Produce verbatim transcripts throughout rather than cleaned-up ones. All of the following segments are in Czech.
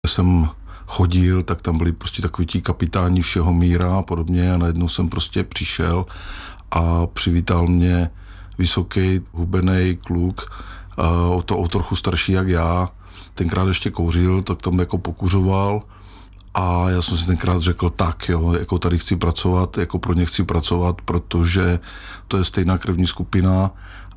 Jsem chodil, tak tam byli prostě takoví ti kapitáni všeho míra a podobně a najednou jsem prostě přišel a přivítal mě vysoký, hubenej kluk, o to o trochu starší jak já. Tenkrát ještě kouřil, tak tam jako pokuřoval a já jsem si tenkrát řekl tak, jo, jako tady chci pracovat, jako pro ně chci pracovat, protože to je stejná krevní skupina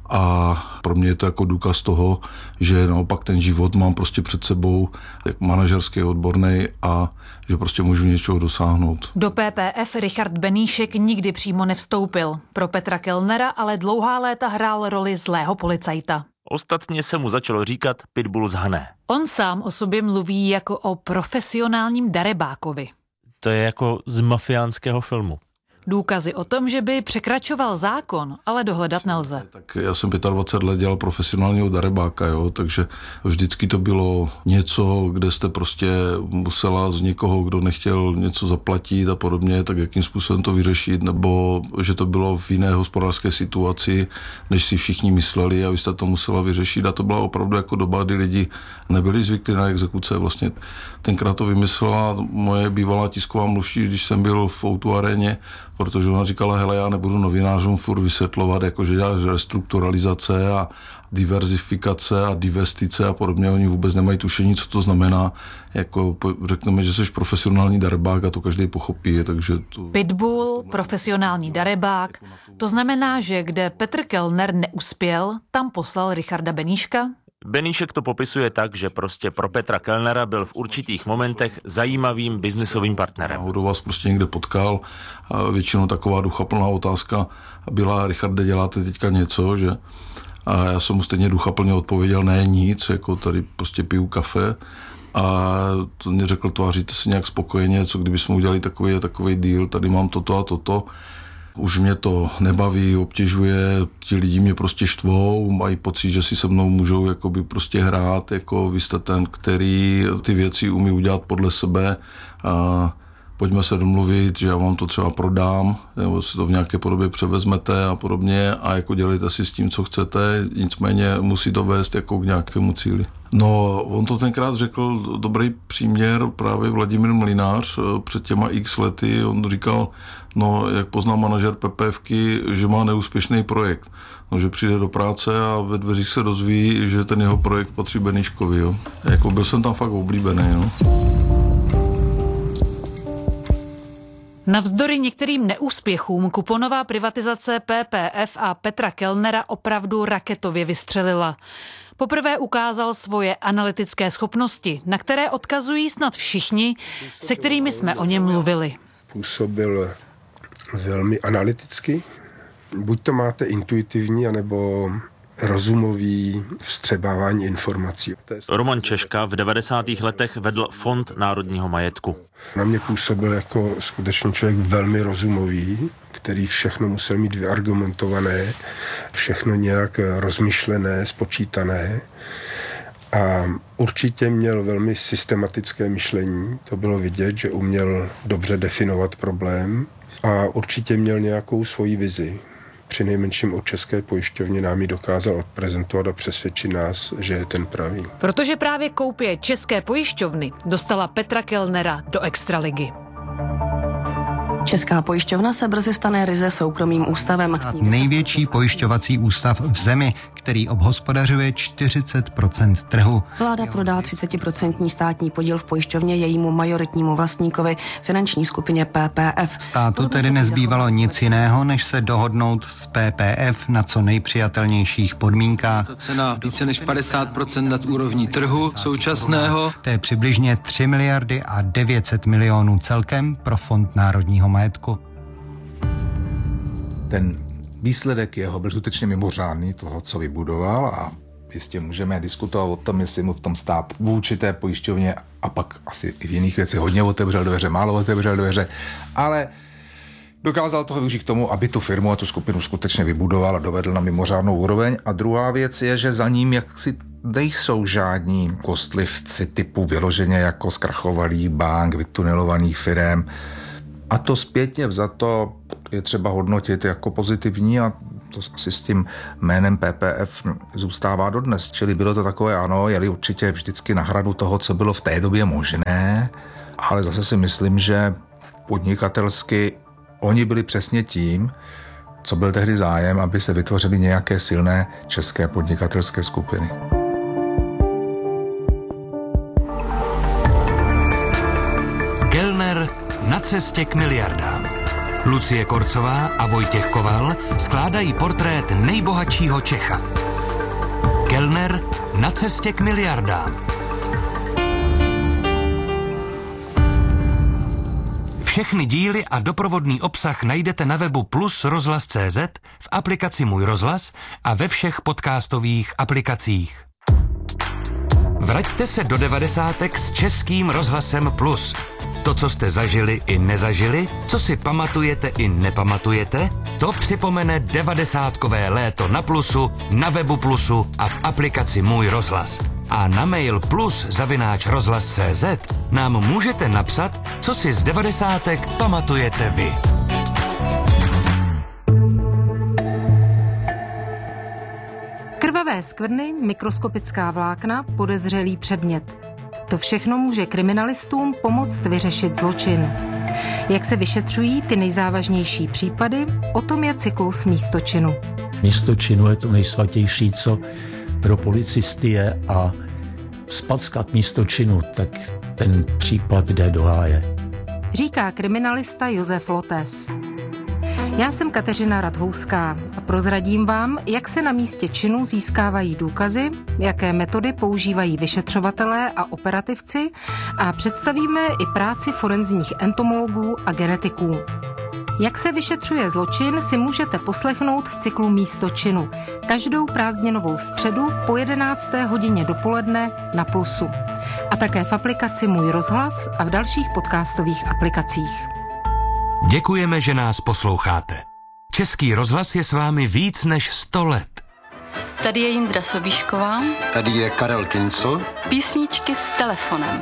a pro mě je to jako důkaz toho, že naopak ten život mám prostě před sebou, jak manažerský, odborný a že prostě můžu něčeho dosáhnout. Do P P F Richard Beníšek nikdy přímo nevstoupil. Pro Petra Kellnera ale dlouhá léta hrál roli zlého policajta. Ostatně se mu začalo říkat Pitbull z Hané. On sám o sobě mluví jako o profesionálním darebákovi. To je jako z mafiánského filmu. Důkazy o tom, že by překračoval zákon, ale dohledat nelze. Tak já jsem dvacet pět let dělal profesionálního darebáka, jo, takže vždycky to bylo něco, kde jste prostě musela z někoho, kdo nechtěl něco zaplatit a podobně, tak jakým způsobem to vyřešit, nebo že to bylo v jiné hospodářské situaci, než si všichni mysleli a vy jste to musela vyřešit a to byla opravdu jako doba, kdy lidi nebyli zvyklí na exekuce. Vlastně tenkrát to vymyslela moje bývalá tisková mluvčí, když jsem byl v Outu aréně, protože ona říkala, hele, já nebudu novinářům furt vysvětlovat, jako že děláš restrukturalizace a diverzifikace a divestice a podobně, oni vůbec nemají tušení, co to znamená. Jako řekneme, že jsi profesionální darebák a to každý pochopí. Takže to... Pitbull, profesionální darebák, to znamená, že kde Petr Kellner neuspěl, tam poslal Richarda Beníška? Beníšek to popisuje tak, že prostě pro Petra Kellnera byl v určitých momentech zajímavým biznisovým partnerem. Náhodou vás prostě někde potkal a většinou taková duchaplná otázka byla, Richarde, děláte teďka něco, že? A já jsem mu stejně duchaplně odpověděl, ne nic, jako tady prostě piju kafe. A to mě řekl, tváříte se nějak spokojeně, co kdybychom udělali takový takový deal, tady mám toto a toto. Už mě to nebaví, obtěžuje, ti lidi mě prostě štvou, mají pocit, že si se mnou můžou jakoby prostě hrát, jako vy jste ten, který ty věci umí udělat podle sebe a pojďme se domluvit, že já vám to třeba prodám, nebo si to v nějaké podobě převezmete a podobně a jako dělejte si s tím, co chcete, nicméně musí to vést jako k nějakému cíli. No, on to tenkrát řekl dobrý příměr, právě Vladimír Mlynář před těma x lety, on říkal, no, jak pozná manažer PPFky, že má neúspěšný projekt, no, že přijde do práce a ve dveřích se dozví, že ten jeho projekt patří Beníškovi, jo. Jako byl jsem tam fakt oblíbený, jo. Navzdory některým neúspěchům kuponová privatizace P P F a Petra Kellnera opravdu raketově vystřelila. Poprvé ukázal svoje analytické schopnosti, na které odkazují snad všichni, se kterými jsme o něm mluvili. Působil velmi analyticky. Buď to máte intuitivní, anebo rozumový vstřebávání informací. Roman Češka v devadesátých letech vedl Fond národního majetku. Na mě působil jako skutečně člověk velmi rozumový, který všechno musel mít vyargumentované, všechno nějak rozmyšlené, spočítané. A určitě měl velmi systematické myšlení. To bylo vidět, že uměl dobře definovat problém a určitě měl nějakou svoji vizi. Přinejmenším od České pojišťovny nám ji dokázal odprezentovat a přesvědčit nás, že je ten pravý. Protože právě koupě České pojišťovny dostala Petra Kellnera do extraligy. Česká pojišťovna se brzy stane ryze soukromým ústavem. Největší pojišťovací ústav v zemi, který obhospodařuje čtyřicet procent trhu. Vláda prodá třicet procent státní podíl v pojišťovně jejímu majoritnímu vlastníkovi, finanční skupině P P F. Státu tedy nezbývalo nic jiného, než se dohodnout s P P F na co nejpřijatelnějších podmínkách. Ta cena více než padesát procent nad úrovní trhu současného. To je přibližně tři miliardy a devět set milionů celkem pro Fond národního majetku. Ten výsledek jeho byl skutečně mimořádný, toho, co vybudoval, a jistě můžeme diskutovat o tom, jestli mu v tom stát vůči té pojišťovně a pak asi i v jiných věcech hodně otevřel dveře, málo otevřel dveře, ale dokázal toho využít k tomu, aby tu firmu a tu skupinu skutečně vybudoval a dovedl na mimořádnou úroveň. A druhá věc je, že za ním jaksi nejsou žádní kostlivci typu vyloženě jako zkrachovalých bank, vytunelovaných firem. A to zpětně vzato je třeba hodnotit jako pozitivní a To asi s tím jménem P P F zůstává dodnes. Čili bylo to takové, ano, jeli určitě vždycky na hradu toho, co bylo v té době možné, ale zase si myslím, že podnikatelsky oni byli přesně tím, co byl tehdy zájem, aby se vytvořily nějaké silné české podnikatelské skupiny. Kellner na cestě k miliardám. Lucie Korcová a Vojtěch Koval skládají portrét nejbohatšího Čecha. Kellner na cestě k miliardám. Všechny díly a doprovodný obsah najdete na webu plus rozhlas tečka cé zet, v aplikaci Můj rozhlas a ve všech podcastových aplikacích. Vraťte se do devadesátek s Českým rozhlasem Plus. To, co jste zažili i nezažili, co si pamatujete i nepamatujete, to připomene devadesátkové léto na Plusu, na webu Plusu a v aplikaci Můj rozhlas. A na mail plus zavináč rozhlas tečka cé zet nám můžete napsat, co si z devadesátek pamatujete vy. Krvavé skvrny, mikroskopická vlákna, podezřelý předmět. To všechno může kriminalistům pomoct vyřešit zločin. Jak se vyšetřují ty nejzávažnější případy, o tom je cyklus Místo činu. Místo činu je to nejsvatější, co pro policisty je, a spackat místo činu, tak ten případ jde do háje. Říká kriminalista Josef Lotes. Já jsem Kateřina Radhouská a prozradím vám, jak se na místě činu získávají důkazy, jaké metody používají vyšetřovatelé a operativci a představíme i práci forenzních entomologů a genetiků. Jak se vyšetřuje zločin, si můžete poslechnout v cyklu Místo činu každou prázdninovou středu po jedenácté hodině dopoledne na Plusu a také v aplikaci Můj rozhlas a v dalších podcastových aplikacích. Děkujeme, že nás posloucháte. Český rozhlas je s vámi víc než sto let. Tady je Jindra Sobíšková. Tady je Karel Kincl. Písničky s telefonem.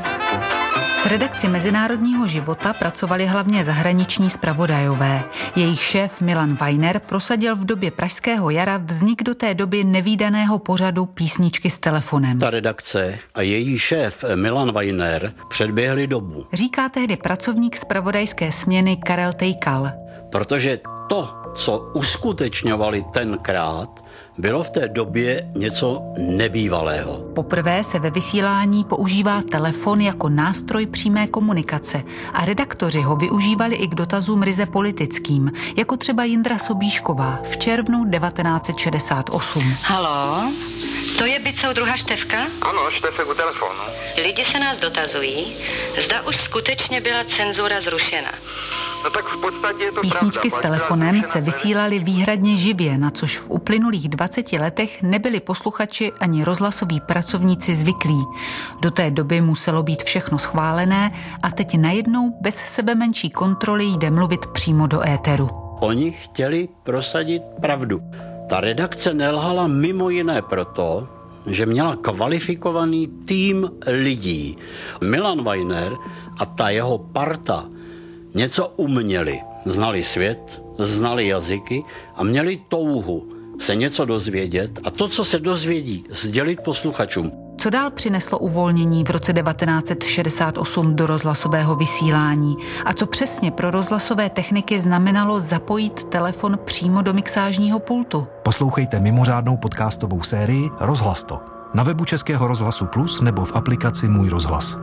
V redakci Mezinárodního života pracovali hlavně zahraniční zpravodajové. Jejich šéf Milan Weiner prosadil v době pražského jara vznik do té doby nevídaného pořadu Písničky s telefonem. Ta redakce a její šéf Milan Weiner předběhli dobu. Říká tehdy pracovník zpravodajské směny Karel Tejkal. Protože to, co uskutečňovali tenkrát, bylo v té době něco nebývalého. Poprvé se ve vysílání používá telefon jako nástroj přímé komunikace a redaktoři ho využívali i k dotazům ryze politickým, jako třeba Jindra Sobíšková v červnu devatenáct set šedesát osm. Haló, to je byt soudruha Štefka? Ano, Štefek u telefonu. Lidi se nás dotazují, zda už skutečně byla cenzura zrušena. No tak v podstatě je to Písničky pravda. s telefonem se vysílaly výhradně živě, na což v uplynulých dvaceti letech nebyli posluchači ani rozhlasoví pracovníci zvyklí. Do té doby muselo být všechno schválené a teď najednou bez sebe menší kontroly jde mluvit přímo do éteru. Oni chtěli prosadit pravdu. Ta redakce nelhala mimo jiné proto, že měla kvalifikovaný tým lidí. Milan Weiner a ta jeho parta něco uměli. Znali svět, znali jazyky a měli touhu se něco dozvědět a to, co se dozvědí, sdělit posluchačům. Co dál přineslo uvolnění v roce devatenáct set šedesát osm do rozhlasového vysílání a co přesně pro rozhlasové techniky znamenalo zapojit telefon přímo do mixážního pultu? Poslouchejte mimořádnou podcastovou sérii Rozhlas to na webu Českého rozhlasu Plus nebo v aplikaci Můj rozhlas.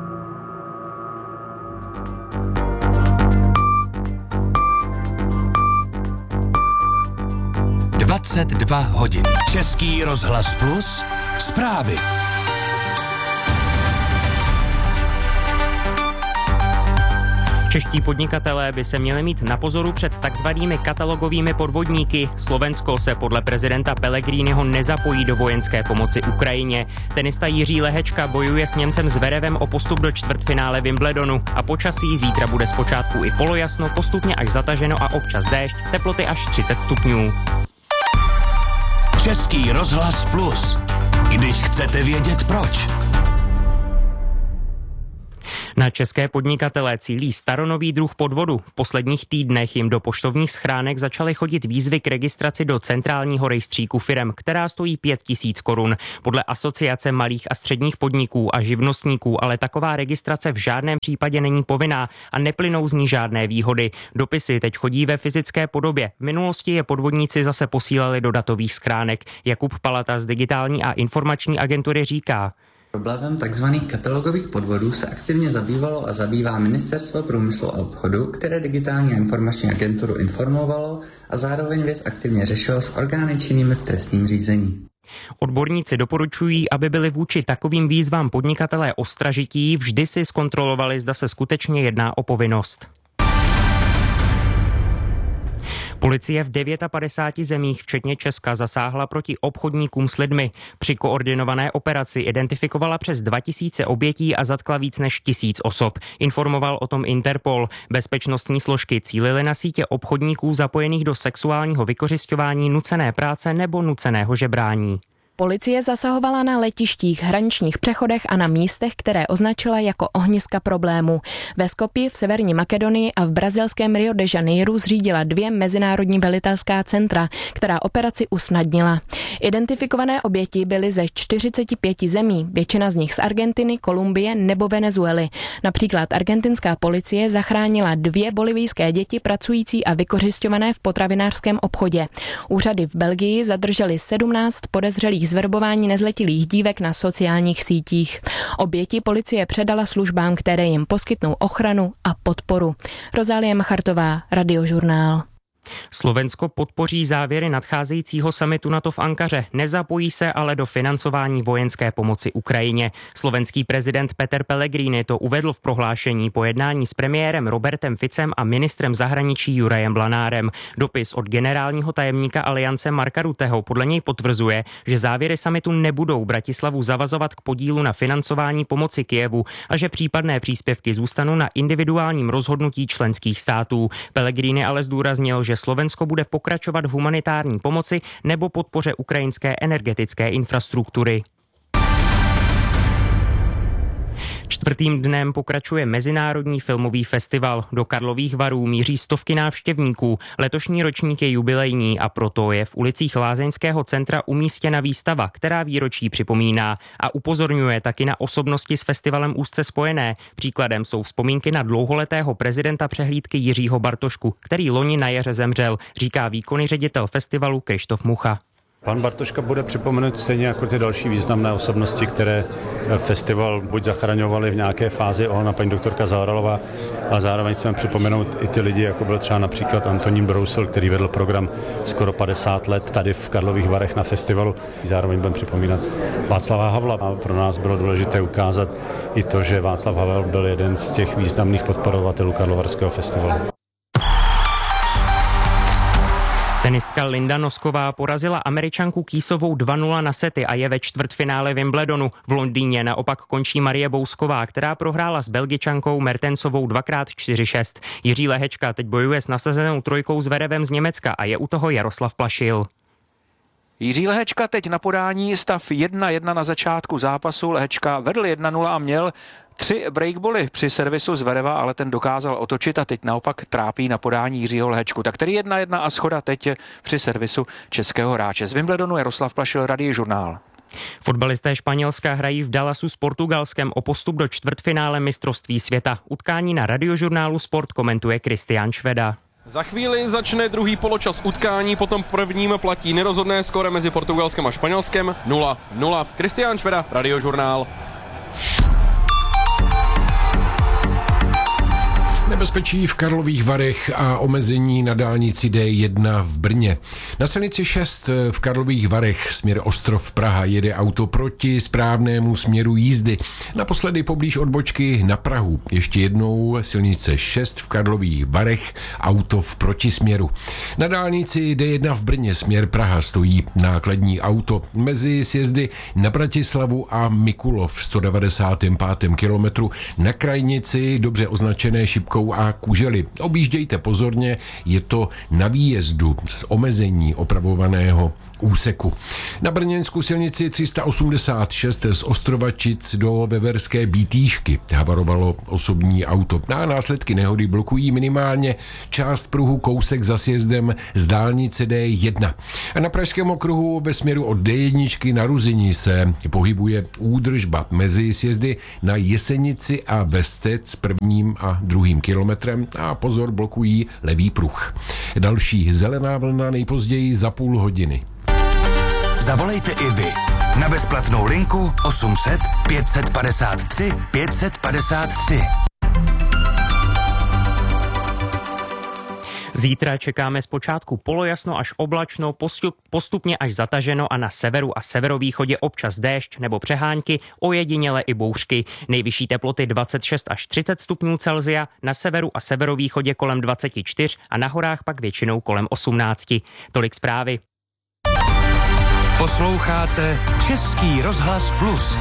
dvacet dva hodin. Český rozhlas Plus. Zprávy. Čeští podnikatelé by se měli mít na pozoru před takzvanými katalogovými podvodníky. Slovensko se podle prezidenta Pellegriniho nezapojí do vojenské pomoci Ukrajině. Tenista Jiří Lehečka bojuje s Němcem Zverevem o postup do čtvrtfinále Wimbledonu a počasí zítra bude zpočátku i polojasno, postupně až zataženo a občas déšť, teploty až třicet stupňů. Český rozhlas Plus. Když chcete vědět proč. Na české podnikatele cílí staronový druh podvodu. V posledních týdnech jim do poštovních schránek začaly chodit výzvy k registraci do centrálního rejstříku firem, která stojí pět tisíc korun. Podle Asociace malých a středních podniků a živnostníků ale taková registrace v žádném případě není povinná a neplynou z ní žádné výhody. Dopisy teď chodí ve fyzické podobě. V minulosti je podvodníci zase posílali do datových schránek. Jakub Palata z Digitální a informační agentury říká: Problémem tzv. Katalogových podvodů se aktivně zabývalo a zabývá Ministerstvo průmyslu a obchodu, které Digitální a informační agenturu informovalo a zároveň věc aktivně řešilo s orgány činnými v trestním řízení. Odborníci doporučují, aby byli vůči takovým výzvám podnikatelé ostražití, vždy si zkontrolovali, zda se skutečně jedná o povinnost. Policie v padesáti devíti zemích, včetně Česka, zasáhla proti obchodníkům s lidmi. Při koordinované operaci identifikovala přes dva tisíce obětí a zatkla víc než tisíc osob. Informoval o tom Interpol. Bezpečnostní složky cílily na sítě obchodníků zapojených do sexuálního vykořisťování, nucené práce nebo nuceného žebrání. Policie zasahovala na letištích, hraničních přechodech a na místech, které označila jako ohniska problému. Ve Skopji, v Severní Makedonii a v brazilském Rio de Janeiro zřídila dvě mezinárodní velitelská centra, která operaci usnadnila. Identifikované oběti byly ze čtyřiceti pěti zemí, většina z nich z Argentiny, Kolumbie nebo Venezuely. Například argentinská policie zachránila dvě bolivijské děti pracující a vykořisťované v potravinářském obchodě. Úřady v Belgii zadržely sedmnáct podezřelých zverbování nezletilých dívek na sociálních sítích. Oběti policie předala službám, které jim poskytnou ochranu a podporu. Rozálie Machartová, Radiožurnál. Slovensko podpoří závěry nadcházejícího summitu NATO v Ankaře, nezapojí se ale do financování vojenské pomoci Ukrajině. Slovenský prezident Peter Pellegrini to uvedl v prohlášení po jednání s premiérem Robertem Ficem a ministrem zahraničí Jurajem Blanárem. Dopis od generálního tajemníka Aliance Marka Rutteho podle něj potvrzuje, že závěry summitu nebudou Bratislavu zavazovat k podílu na financování pomoci Kyjevu a že případné příspěvky zůstanou na individuálním rozhodnutí členských států. Pellegrini ale zdůraznil, že Slovensko bude pokračovat v humanitární pomoci nebo podpoře ukrajinské energetické infrastruktury. Čtvrtým dnem pokračuje Mezinárodní filmový festival. Do Karlových Varů míří stovky návštěvníků. Letošní ročník je jubilejní a proto je v ulicích Lázeňského centra umístěna výstava, která výročí připomíná a upozorňuje taky na osobnosti s festivalem úzce spojené. Příkladem jsou vzpomínky na dlouholetého prezidenta přehlídky Jiřího Bartošku, který loni na jaře zemřel, říká výkonný ředitel festivalu Krištof Mucha. Pan Bartoška bude připomenut stejně jako ty další významné osobnosti, které festival buď zachraňovali v nějaké fázi, ona paní doktorka Zaoralová, a zároveň chceme připomenout i ty lidi, jako byl třeba například Antonín Brousil, který vedl program skoro padesát let tady v Karlových Varech na festivalu. Zároveň budeme připomínat Václava Havla a pro nás bylo důležité ukázat i to, že Václav Havel byl jeden z těch významných podporovatelů Karlovarského festivalu. Tenistka Linda Nosková porazila Američanku Kýsovou dva nula na sety a je ve čtvrtfinále Wimbledonu. V Londýně naopak končí Marie Bousková, která prohrála s Belgičankou Mertensovou dvakrát čtyři šest. Jiří Lehečka teď bojuje s nasazenou trojkou Zverevem z Německa a je u toho Jaroslav Plašil. Jiří Lehečka teď na podání, stav jedna jedna na začátku zápasu. Lehečka vedl jedna nula a měl tři breakboly při servisu Zvereva, ale ten dokázal otočit a teď naopak trápí na podání Jiřího Lehečku. Tak tedy jedna jedna a schoda teď při servisu českého hráče. Z Wimbledonu Jaroslav Plašil, Radiožurnál. Fotbalisté Španělska hrají v Dallasu s Portugalskem o postup do čtvrtfinále mistrovství světa. Utkání na Radiožurnálu Sport komentuje Kristián Šveda. Za chvíli začne druhý poločas utkání, potom prvním platí nerozhodné skóre mezi Portugalskem a Španělskem nula nula. Kristián Šveda, Radiožurnál. Nebezpečí v Karlových Varech a omezení na dálnici D jedna v Brně. Na silnici šest v Karlových Varech směr Ostrov Praha jede auto proti správnému směru jízdy. Naposledy poblíž odbočky na Prahu. Ještě jednou silnice šest v Karlových Varech, auto v protisměru. Na dálnici D jedna v Brně směr Praha stojí nákladní auto. Mezi sjezdy na Bratislavu a Mikulov v sto devadesátém pátém kilometru na krajnici dobře označené šipkou Pražskou a Kužely. Objíždějte pozorně, je to na výjezdu z omezení opravovaného úseku. Na brněnskou silnici tři sta osmdesát šest z Ostrovačic do Veverské Bítýšky havarovalo osobní auto. A následky nehody blokují minimálně část pruhu kousek za sjezdem z dálnice D jedna. A na pražském okruhu ve směru od D jedna na Ruzyni se pohybuje údržba mezi sjezdy na Jesenici a Vestec prvním a druhým kilometrem a pozor, blokují levý pruh. Další zelená vlna nejpozději za půl hodiny. Zavolejte i vy na bezplatnou linku osm set pět set padesát tři pět set padesát tři. Zítra čekáme zpočátku polojasno až oblačno, postup, postupně až zataženo a na severu a severovýchodě občas déšť nebo přehánky, ojediněle i bouřky. Nejvyšší teploty dvacet šest až třicet stupňů Celsia, na severu a severovýchodě kolem dvacet čtyři a na horách pak většinou kolem osmnáct. Tolik zprávy. Posloucháte Český rozhlas Plus.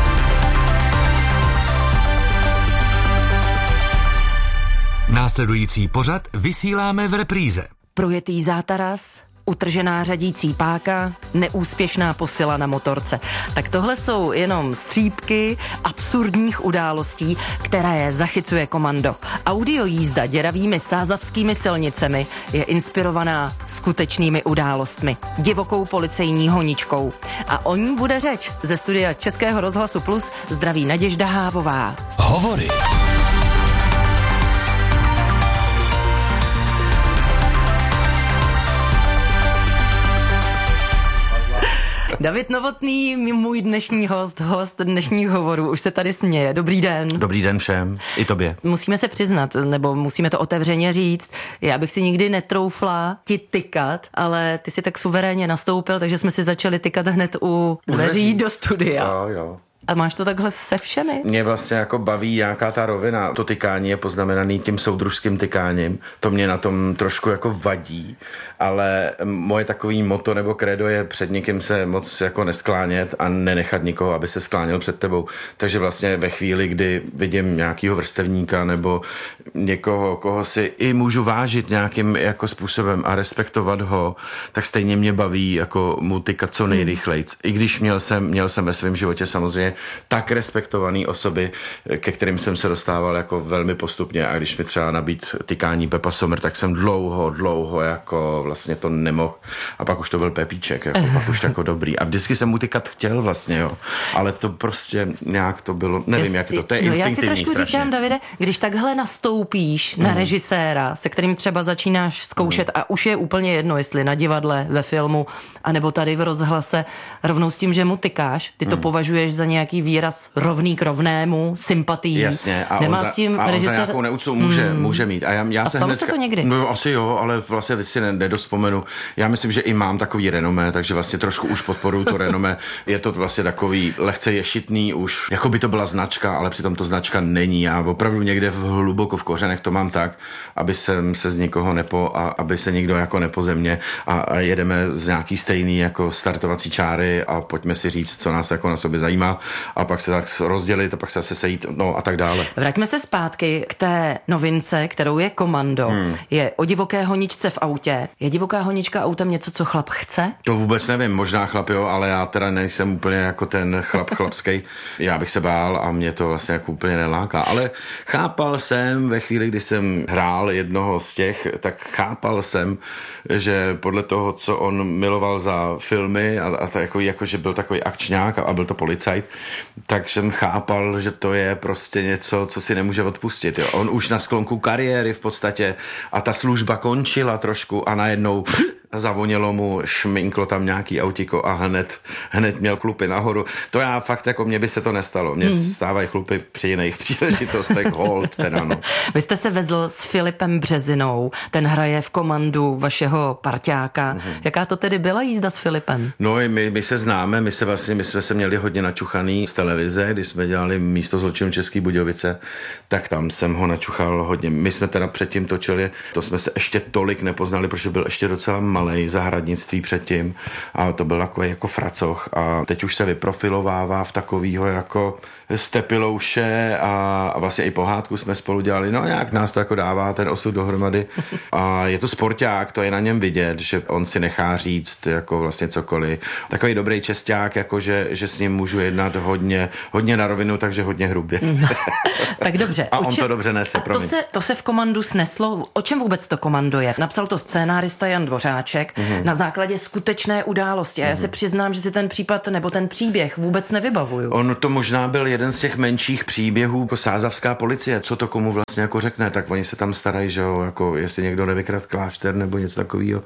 Následující pořad vysíláme v repríze. Projetý zátaras, utržená řadící páka, neúspěšná posila na motorce. Tak tohle jsou jenom střípky absurdních událostí, které zachycuje komando. Audio jízda děravými sázavskými silnicemi je inspirovaná skutečnými událostmi. Divokou policejní honičkou. A o ní bude řeč. Ze studia Českého rozhlasu Plus zdraví Naděžda Hávová. Hovory. David Novotný, můj dnešní host, host dnešních hovorů, už se tady směje. Dobrý den. Dobrý den všem, i tobě. Musíme se přiznat, nebo musíme to otevřeně říct, já bych si nikdy netroufla ti tykat, ale ty si tak suverénně nastoupil, takže jsme si začali tykat hned u dveří do studia. Jo, jo. A máš to takhle se všemi? Mě vlastně jako baví nějaká ta rovina. To tykání je poznamenaný tím soudružským tykáním. To mě na tom trošku jako vadí, ale moje takový motto nebo kredo je před nikým se moc jako nesklánět a nenechat nikoho, aby se skláněl před tebou. Takže vlastně ve chvíli, kdy vidím nějakýho vrstevníka nebo někoho, koho si i můžu vážit nějakým jako způsobem a respektovat ho, tak stejně mě baví jako mu tykat co nejrychlejc. I když měl jsem, měl jsem ve svém životě samozřejmě tak respektovaný osoby, ke kterým jsem se dostával jako velmi postupně a když mi třeba nabít tykání Pepa Sommer, tak jsem dlouho, dlouho jako vlastně to nemohl a pak už to byl Pepíček, jako pak už jako dobrý a vždycky jsem mu tykat chtěl vlastně, jo, ale to prostě nějak to bylo, nevím, Jestli, jak to, to je no instinktivní. Já si trošku strašně. Říkám, Davide, když takhle nastoupíš na mm. režiséra, se kterým třeba začínáš zkoušet mm. a už je úplně jedno, jestli na divadle, ve filmu, anebo tady v rozhlase, rovnou s tím, že mu tykáš, ty to mm. považuješ za nějaký výraz rovný k rovnému, sympatii. Jasně, a Nemá on za, s tím a on režisér... za nějakou neúctu může, hmm. může mít. A, já, já a se stalo hnedka... se to někdy? No asi jo, ale vlastně teď si nedospomenu. Já myslím, že i mám takový renomé, takže vlastně trošku už podporuju to renomé. Je to vlastně takový lehce ješitný už, jako by to byla značka, ale přitom to značka není. Já opravdu někde v hluboko v kořenech to mám tak, aby jsem se z nikoho nepo, a aby se nikdo jako nepozemně a, a jedeme z nějaký stejný jako startovací čáry a pojďme si říct, co nás jako na sobě zajímá a pak se tak rozdělit a pak se zase sejít, no a tak dále. Vraťme se zpátky k té novince, kterou je Komando. Hmm. Je o divoké honičce v autě. Je divoká honička autem něco, co chlap chce? To vůbec nevím, možná chlap jo, ale já teda nejsem úplně jako ten chlap chlapskej. Já bych se bál a mě to vlastně jako úplně neláká, ale chápal jsem ve chvíli, kdy jsem hrál jednoho z těch, tak chápal jsem, že podle toho, co on miloval za filmy a, a to jako, jako, že byl takový akčňák a, a byl to policajt, tak jsem chápal, že to je prostě něco, co si nemůže odpustit. Jo. On už na sklonku kariéry v podstatě a ta služba končila trošku a najednou zavonilo mu, šminklo tam nějaký autiko a hned, hned měl chlupy nahoru. To já fakt, jako mně by se to nestalo. Mně hmm. stávají chlupy při jiných příležitostech, hold teda, no. Vy jste se vezl s Filipem Březinou, ten hraje v Komandu vašeho parťáka. Hmm. Jaká to tedy byla jízda s Filipem? No my, my se známe, my se vlastně, my jsme se měli hodně načuchaný z televize, když jsme dělali Místo zločinu České Budějovice, tak tam jsem ho načuchal hodně. My jsme teda předtím točili, to jsme se ještě tolik nepoznali, protože byl ještě docela malý malej zahradnictví předtím a to byl takový jako fracoch a teď už se vyprofilovává v takovýho jako Stepilouše a, a vlastně i pohádku jsme spolu dělali, no nějak nás to jako dává ten osud dohromady a je to sporták, to je na něm vidět, že on si nechá říct jako vlastně cokoliv. Takový dobrý česťák, jako že, že s ním můžu jednat hodně, hodně na rovinu, takže hodně hrubě. No, tak dobře. A on čem, to dobře nese, to se, to se v Komandu sneslo. O čem vůbec to Komando je? Napsal to scénárista Jan Dvořáček mm-hmm. na základě skutečné události. A já mm-hmm. se přiznám, že si ten případ nebo ten příběh vůbec nevybavuju. On to možná byl jeden z těch menších příběhů, jako sázavská policie, co to komu vlastně jako řekne, tak oni se tam starají, že jo, jako jestli někdo nevykradl klášter nebo něco takového.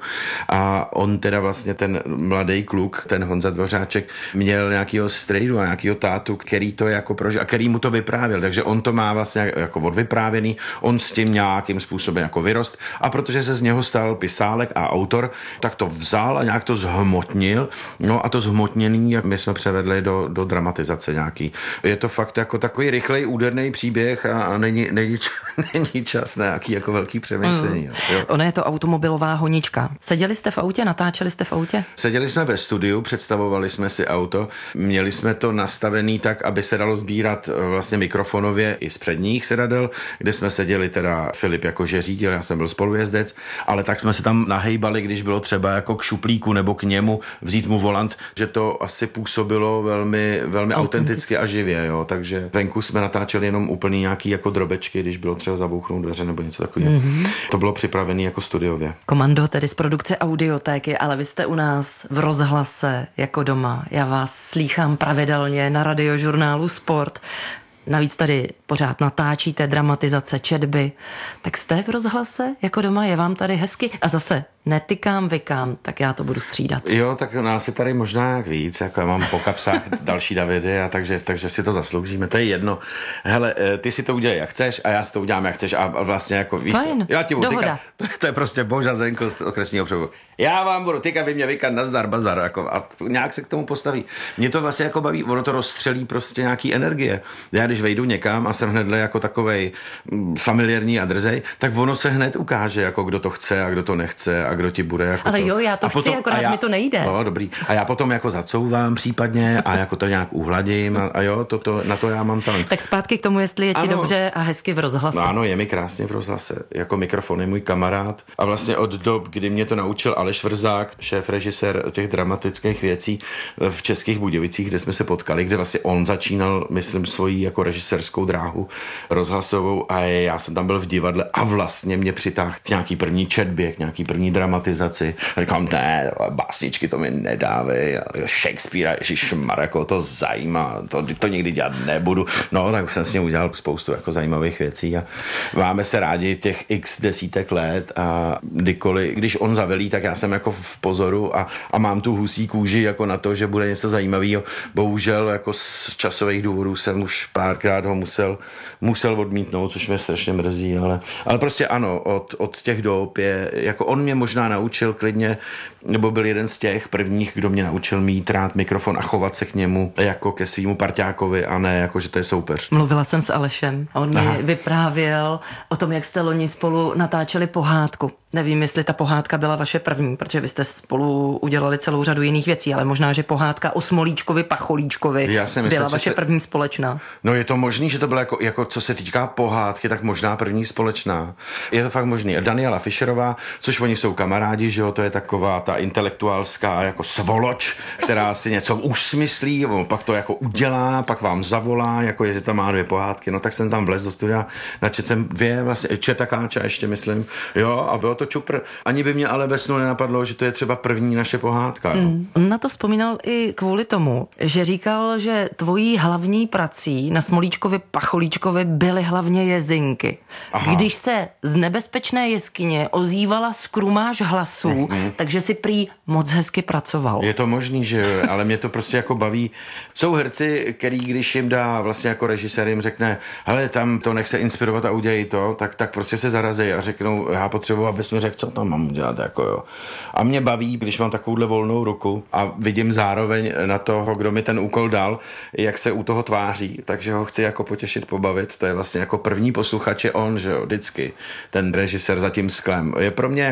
A on teda vlastně ten mladý kluk, ten Honza Dvořáček, měl nějakýho strejdu a nějakýho tátu, který to jako prožil a který mu to vyprávěl, takže on to má vlastně jako odvyprávěný, on s tím nějakým způsobem jako vyrost a protože se z něho stal pisálek a autor, tak to vzal a nějak to zhmotnil, no a to zhmotněný my jsme převedli do, do dramatizace nějaký. Je to fakt jako takový rychlej, úderný příběh a, a není, není, není čas na nějaký jako velký přemýšlení. Mm. Jo. Ona je to automobilová honička. Seděli jste v autě, natáčeli jste v autě? Seděli jsme ve studiu, představovali jsme si auto, měli jsme to nastavený tak, aby se dalo sbírat vlastně mikrofonově i z předních sedadel, kde jsme seděli teda Filip jako že řídil, já jsem byl spolujezdec, ale tak jsme se tam nahejbali, když bylo třeba jako k šuplíku nebo k němu vzít mu volant, že to asi působilo velmi, velmi autenticky a živě, jo, takže venku jsme natáčeli jenom úplný nějaký jako drobečky, když bylo třeba zabouchnout dveře nebo něco takového. Mm-hmm. To bylo připravené jako studiově. Komando tedy z produkce Audiotéky, ale vy jste u nás v rozhlase jako doma. Já vás slýchám pravidelně na radiožurnálu Sport. Navíc tady pořád natáčíte dramatizace, četby. Tak jste v rozhlase jako doma, je vám tady hezky? A zase netykám, vykám, tak já to budu střídat. Jo, tak nás je tady možná jak víc, jako já mám po kapsách další Davidy, a takže, takže si to zasloužíme, to je jedno. Hele, ty si to udělej jak chceš a já si to udělám jak chceš a vlastně jako víš, fajn, já ti budu tykat. To, to je prostě Boža Zenkl z okresního převodu. Já vám budu tykat, vy mě vykat, nazdar, bazar, jako, a nějak se k tomu postaví. Mě to vlastně jako baví, ono to rozstřelí prostě nějaký energie. Já když vejdu někam a jsem hnedle jako takovej familiární a drzej, tak ono se hned ukáže, jako kdo to chce a kdo to nechce a kdo ti bude jako ale to. jo, já to a chci, potom, akorát já, mi to nejde. No, dobrý. A já potom jako zacouvám případně a jako to nějak uhladím a, a jo, to, to, na to já mám talent. Tak zpátky k tomu, jestli je ti ano. dobře a hezky v rozhlase. No ano, je mi krásně v rozhlase. Jako mikrofon je můj kamarád a vlastně od dob, kdy mě to naučil Aleš Vrzák, šéf režisér těch dramatických věcí v Českých Budějovicích, kde jsme se potkali, kde vlastně on začínal, myslím, svoji jako režisérskou dráhu rozhlasovou a já jsem tam byl v divadle a vlastně mě přitáhl k nějaký první četbě, k nějaký první dramatizaci. A říkám, ne, básničky to mi nedávej, Shakespearea, ježišmar, jako to zajímá, to, to nikdy dělat nebudu. No, tak už jsem s ním udělal spoustu jako zajímavých věcí a máme se rádi těch x desítek let a kdykoliv, když on zavelí, tak já jsem jako v pozoru a, a mám tu husí kůži jako na to, že bude něco zajímavého. Bohužel jako z časových důvodů jsem už párkrát ho musel, musel odmítnout, což mě strašně mrzí, ale, ale prostě ano, od, od těch dob je, jako on mě možná naučil klidně, nebo byl jeden z těch prvních, kdo mě naučil mít rád mikrofon a chovat se k němu jako ke svýmu parťákovi a ne jako, že to je soupeř. Mluvila jsem s Alešem a on Aha. mi vyprávěl o tom, jak jste loni spolu natáčeli pohádku. Nevím, jestli ta pohádka byla vaše první, protože vy jste spolu udělali celou řadu jiných věcí, ale možná, že pohádka o Smolíčkovi, Pacholíčkovi byla myslím, vaše se... první společná. No je to možný, že to bylo jako, jako co se týká pohádky, tak možná první společná. Je to fakt možný. Daniela Fischerová, což oni jsou kamarádi, že jo, to je taková ta intelektuálská jako svoloč, která si něco usmyslí, pak to jako udělá, pak vám zavolá, jako jestli tam má dvě pohádky. No tak jsem tam vlez do studia, načet jsem dvě vlastně, Četakáča ještě myslím, jo, a bylo to čupr. Ani by mě ale ve snu nenapadlo, že to je třeba první naše pohádka. Mm. On na to vzpomínal i kvůli tomu, že říkal, že tvojí hlavní prací na Smolíčkovi, Pacholíčkovi byly hlavně jezinky. Aha. Když se z nebezpečné jeskyně ozývala skrumáž hlasů, mm. takže si prý moc hezky pracoval. Je to možný, že ale mě to prostě jako baví. Jsou herci, který když jim dá vlastně jako režisér jim řekne, hele, tam to nech se inspirovat a udělej to, tak, tak prostě se zarazí a řeknou, já potřebuji, abys mi řekl, co tam mám udělat, jako jo. A mě baví, když mám takovouhle volnou ruku a vidím zároveň na toho, kdo mi ten úkol dal, jak se u toho tváří, takže ho chci jako potěšit, pobavit. To je vlastně jako první posluchač je on, že jo, vždycky ten režisér za tím sklem. Je pro mě jako vzdálení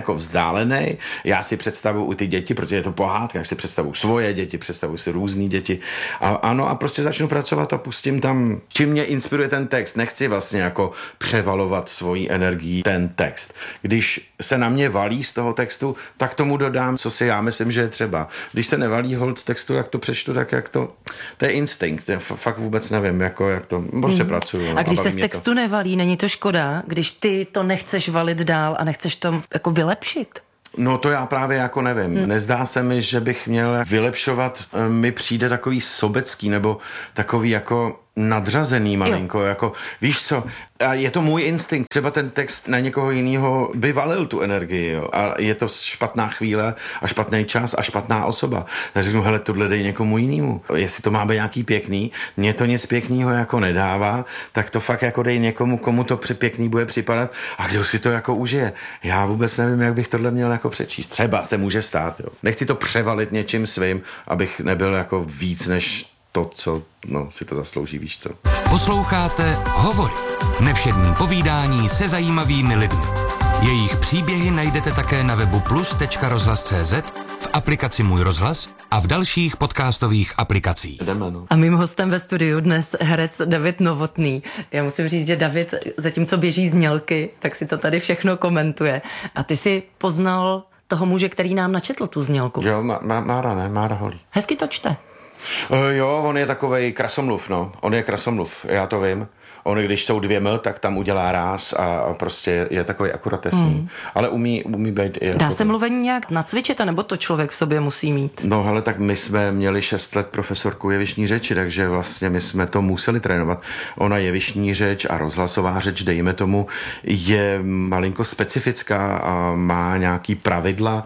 vzdálený. Já si představuju ty děti, protože je to pohádka, jak si představuju svoje děti, představuju si různý děti. A ano, a prostě začnu pracovat a pustím tam, čím mě inspiruje ten text. Nechci vlastně jako převalovat svojí energií ten text. Když se na mě valí z toho textu, tak tomu dodám, co si já myslím, že je třeba. Když se nevalí hold z textu, jak to přečtu, tak jak to, to je instinkt. Já fakt vůbec nevím, jako jak to, prostě hmm. pracuju. No, a když a se z textu to nevalí, není to škoda, když ty to nechceš valit dál a nechceš to jako vylepšit? No to já právě jako nevím. Hmm. Nezdá se mi, že bych měl vylepšovat. Mi přijde takový sobecký nebo takový jako nadřazený malinko, jo. Jako víš co, a je to můj instinkt, třeba ten text na někoho jiného by valil tu energii, jo. A je to špatná chvíle a špatný čas a špatná osoba. Tak řeknu, hele, tohle dej někomu jinému. Jestli to má být nějaký pěkný, mně to nic pěknýho jako nedává, tak to fakt jako dej někomu, komu to pěkný bude připadat a kdo si to jako užije. Já vůbec nevím, jak bych tohle měl jako přečíst. Třeba se může stát, jo. Nechci to převalit něčím svým, abych nebyl jako víc než to, co no, si to zaslouží, víš co. Posloucháte Hovory. Nevšední povídání se zajímavými lidmi. Jejich příběhy najdete také na webu plus tečka rozhlas tečka cé zet, v aplikaci Můj rozhlas a v dalších podcastových aplikacích. A mým hostem ve studiu dnes herec David Novotný. Já musím říct, že David, zatímco běží znělky, tak si to tady všechno komentuje. A ty si poznal toho muže, který nám načetl tu znělku. Jo, má, má, Mára, ne? Mára Holý. Hezky to čte. Uh, jo, on je takovej krasomluv, no. On je krasomluv, já to vím. On, když jsou dvě ml, tak tam udělá ráz a prostě je takový akuratesný. Hmm. Ale umí, umí být i... Dá jako se mluvení nějak nacvičit, nebo to člověk v sobě musí mít? No hele, tak my jsme měli šest let profesorku jevištní řeči, takže vlastně my jsme to museli trénovat. Ona jevištní řeč a rozhlasová řeč, dejme tomu, je malinko specifická a má nějaký pravidla,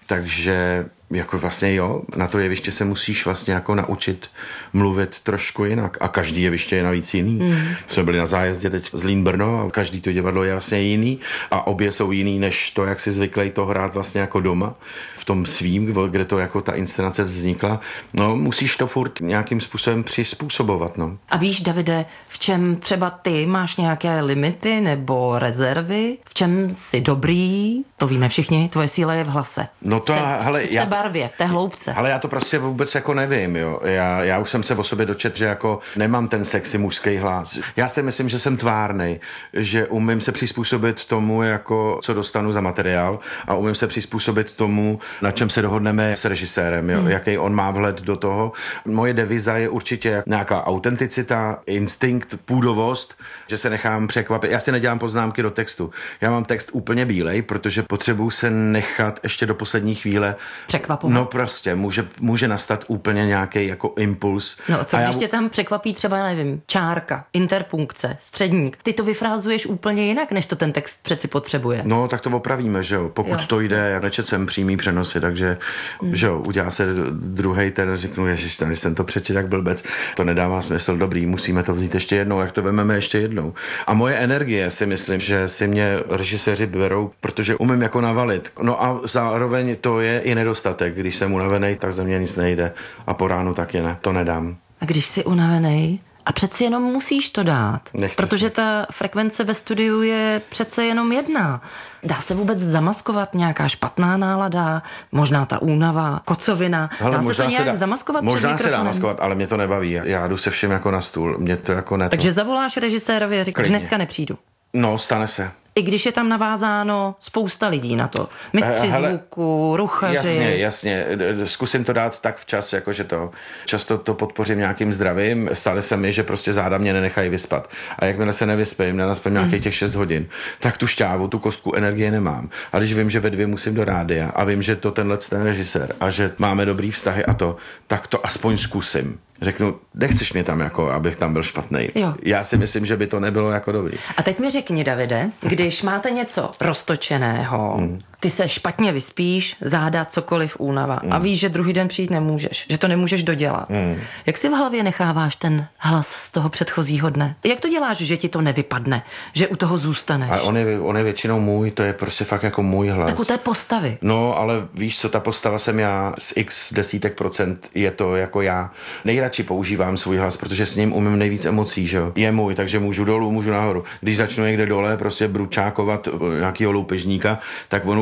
takže jako vlastně jo, na to jeviště se musíš vlastně jako naučit mluvit trošku jinak. A každý jeviště je navíc jiný. Mm. Jsme byli na zájezdě teď Zlín Brno a každý to divadlo je vlastně jiný a obě jsou jiný než to, jak si zvyklý to hrát vlastně jako doma v tom svým, kde to jako ta inscenace vznikla. No musíš to furt nějakým způsobem přizpůsobovat, no. A víš, Davide, v čem třeba ty máš nějaké limity nebo rezervy? V čem jsi dobrý? To víme všichni, tvoje síla je v hlase. No to, v té, hele, v té já, barvě, v té hloubce. Ale já to prostě vůbec jako nevím, jo. Já, já už jsem se o sobě dočetl, že jako nemám ten sexy mužský hlas. Já si myslím, že jsem tvárnej, že umím se přizpůsobit tomu, jako co dostanu za materiál a umím se přizpůsobit tomu, na čem se dohodneme s režisérem, jo. Hmm. Jaký on má vhled do toho. Moje deviza je určitě nějaká autenticita, instinkt, půdovost, že se nechám překvapit. Já si nedělám poznámky do textu. Já mám text úplně bílej, protože potřebuju se nechat ještě do poslední chvíle překvapovat. No prostě, může, může nastat úplně nějaký jako impuls. No co a když já... tě tam překvapí třeba, nevím, čárka, interpunkce, středník. Ty to vyfrázuješ úplně jinak, než to ten text přeci potřebuje. No tak to opravíme, že jo. Pokud jo. to jde, já nečet jsem přímý přenosy, takže hmm. že jo, udělá se druhej ten, řeknu, ježiš, když jsem to přečet, tak blbec. To nedává smysl, dobrý, musíme to vzít ještě jednou, jak to vememe ještě jednou. A moje energie si myslím, že si mě režiséři berou, protože umím jako navalit. No a zároveň to je i nedostatek. Když jsem unavený, tak ze mě nic nejde. A po ránu taky ne. To nedám. A když jsi unavený, a přeci jenom musíš to dát. Nechci protože si. Ta frekvence ve studiu je přece jenom jedna. Dá se vůbec zamaskovat nějaká špatná nálada, možná ta únava, kocovina. Hele, dá se to nějak se dá, zamaskovat možná před se dá maskovat, ale mě to nebaví. Já jdu se všem jako na stůl. Mě to jako ne. Takže zavoláš režisérovi a říkáš, dneska nepřijdu. No, stane se. I když je tam navázáno spousta lidí na to. Mistři Hele, zvuku, ruchaři. Jasně, jasně. Zkusím to dát tak včas, jakože to. Často to podpořím nějakým zdravím. Stane se mi, že prostě záda mě nenechají vyspat. A jakmile se nevyspím, nenaspím nějakých mm. těch šest hodin, tak tu šťávu, tu kostku energie nemám. A když vím, že ve dvě musím do rádia a vím, že to tenhle ten režisér a že máme dobrý vztahy a to, tak to aspoň zkusím. Řeknu, nechceš mě tam jako, abych tam byl špatnej. Jo. Já si myslím, že by to nebylo jako dobrý. A teď mi řekni, Davide, když máte něco roztočeného, hmm. ty se špatně vyspíš, záda, cokoliv, únava hmm. a víš, že druhý den přijít nemůžeš, že to nemůžeš dodělat. Hmm. Jak si v hlavě necháváš ten hlas z toho předchozího dne? Jak to děláš, že ti to nevypadne, že u toho zůstaneš? A on je, on je většinou můj, to je prostě fakt jako můj hlas. Tak u té postavy. No, ale víš co, ta postava jsem já, z x desítek procent je to jako já. Nejradši používám svůj hlas, protože s ním umím nejvíc emocí, že jo. Je můj, takže můžu dolů, můžu nahoru. Když začnu někde dole prostě bručákovat nějakýho loupežníka, tak on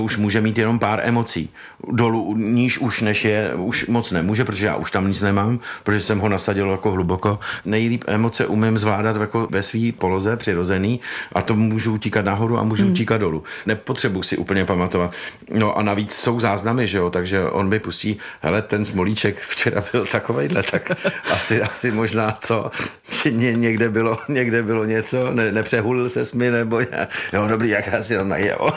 už může mít jenom pár emocí. Dolů níž už než je, už moc nemůže, protože já už tam nic nemám, protože jsem ho nasadil jako hluboko. Nejlíp emoce umím zvládat jako ve své poloze přirozený a to můžu utíkat nahoru a můžu mm. utíkat dolů. Nepotřebuji si úplně pamatovat. No a navíc jsou záznamy, že jo, takže on mi pustí, hele, ten Smolíček včera byl takovejhle, tak asi, asi možná co, ně, někde bylo, někde bylo něco, ne, nepřehulil ses mi, nebo já, jo, dobrý, jak já si jo,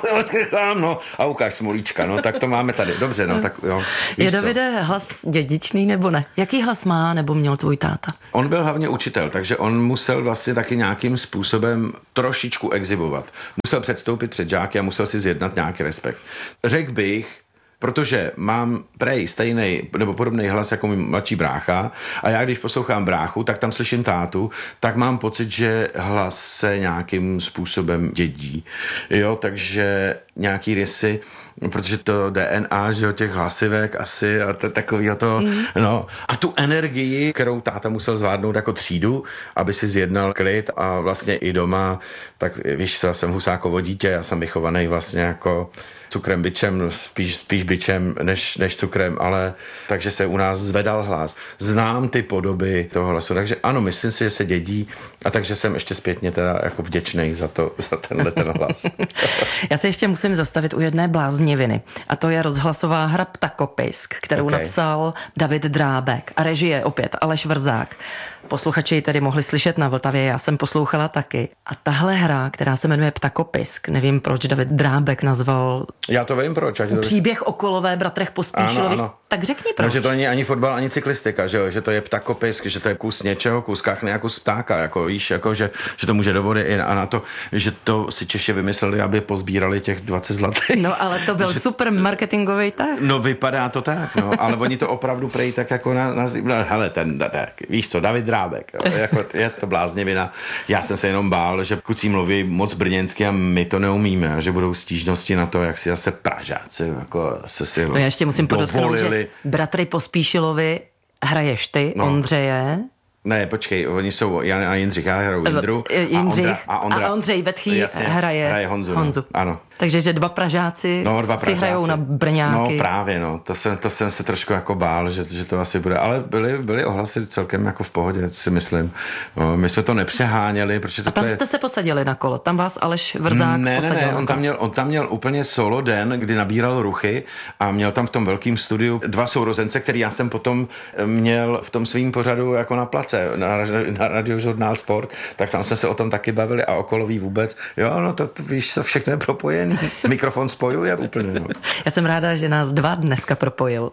no, a ukáž Smolíčka, no, tak to máme tady, dobře, no, tak jo. Je, Davide, hlas dědičný nebo ne? Jaký hlas má nebo měl tvůj táta? On byl hlavně učitel, takže on musel vlastně taky nějakým způsobem trošičku exhibovat. Musel předstoupit před žáky a musel si zjednat nějaký respekt. Řekl bych, protože mám prej stejný nebo podobný hlas jako můj mladší brácha a já když poslouchám bráchu, tak tam slyším tátu, tak mám pocit, že hlas se nějakým způsobem dědí. Jo, takže nějaký rysy, protože to D N A, že jo, těch hlasivek asi a to, takovýho to, mm. no. A tu energii, kterou táta musel zvládnout jako třídu, aby si zjednal klid a vlastně i doma, tak víš, já jsem Husákovo dítě, já jsem vychovaný vlastně jako cukrem bičem, spíš, spíš bičem než, než cukrem, ale takže se u nás zvedal hlas. Znám ty podoby toho hlasu, takže ano, myslím si, že se dědí a takže jsem ještě zpětně teda jako vděčnej za, to, za tenhle ten hlas. Já se ještě musím zastavit u jedné blázniviny a to je rozhlasová hra Ptakopisk, kterou okay. napsal David Drábek a režie opět Aleš Vrzák. Posluchači ji tedy mohli slyšet na Vltavě, já jsem poslouchala taky. A tahle hra, která se jmenuje Ptakopisk, nevím, proč David Drábek nazval... Já to vím, proč. To příběh o Kolové, bratrech Pospíšilových. Tak řekni proč. No, že to není ani fotbal, ani cyklistika, že jo? Že to je ptakopisk, že to je kus něčeho, kus kachny a kus ptáka, jako víš, jako, že, že to může do vody i a na to, že to si Češi vymysleli, aby pozbírali těch dvacet zlatých. No, ale to byl že... super marketingový tak. No, vypadá to tak, no, ale oni to opravdu prej tak jako na, na no, hele, ten, tak, víš co, David Drábek, jo, jako, je to bláznivina. Já jsem se jenom bál, že kucí mluví moc brněnsky a my to neumíme, a že budou stížnosti na to, jak si zase Pražáci jako se si no, já ještě musím podotknout, že bratry Pospíšilovi hraješ ty, no. Ondřeje. Ne, počkej, oni jsou Jan a Jindřich, já hraju Jindru Jindřich, a, Ondra, a, Ondra, a Ondřej Vetchý jasně, hraje, hraje Honzu. Honzu. No, ano. Takže, že dva Pražáci no, dva si Pražáci. hrajou na Brňáky. No právě, no. To jsem, to jsem se trošku jako bál, že, že to asi bude. Ale byly, byly ohlasy celkem jako v pohodě, si myslím. No, my jsme to nepřeháněli, protože to a tam je... jste se posadili na kolo? Tam vás Aleš Vrzák ne, posadil ne, ne, na on tam, měl, on tam měl úplně solo den, kdy nabíral ruchy a měl tam v tom velkém studiu dva sourozence, který já jsem potom měl v tom svým pořadu jako na place, na, na Radiožurnál Sport, tak tam jsme se o tom taky bavili a okolový vůbec. Jo, no to, to víš, co všechno je propojený. Mikrofon spojuje úplně. No. Já jsem ráda, že nás dva dneska propojil.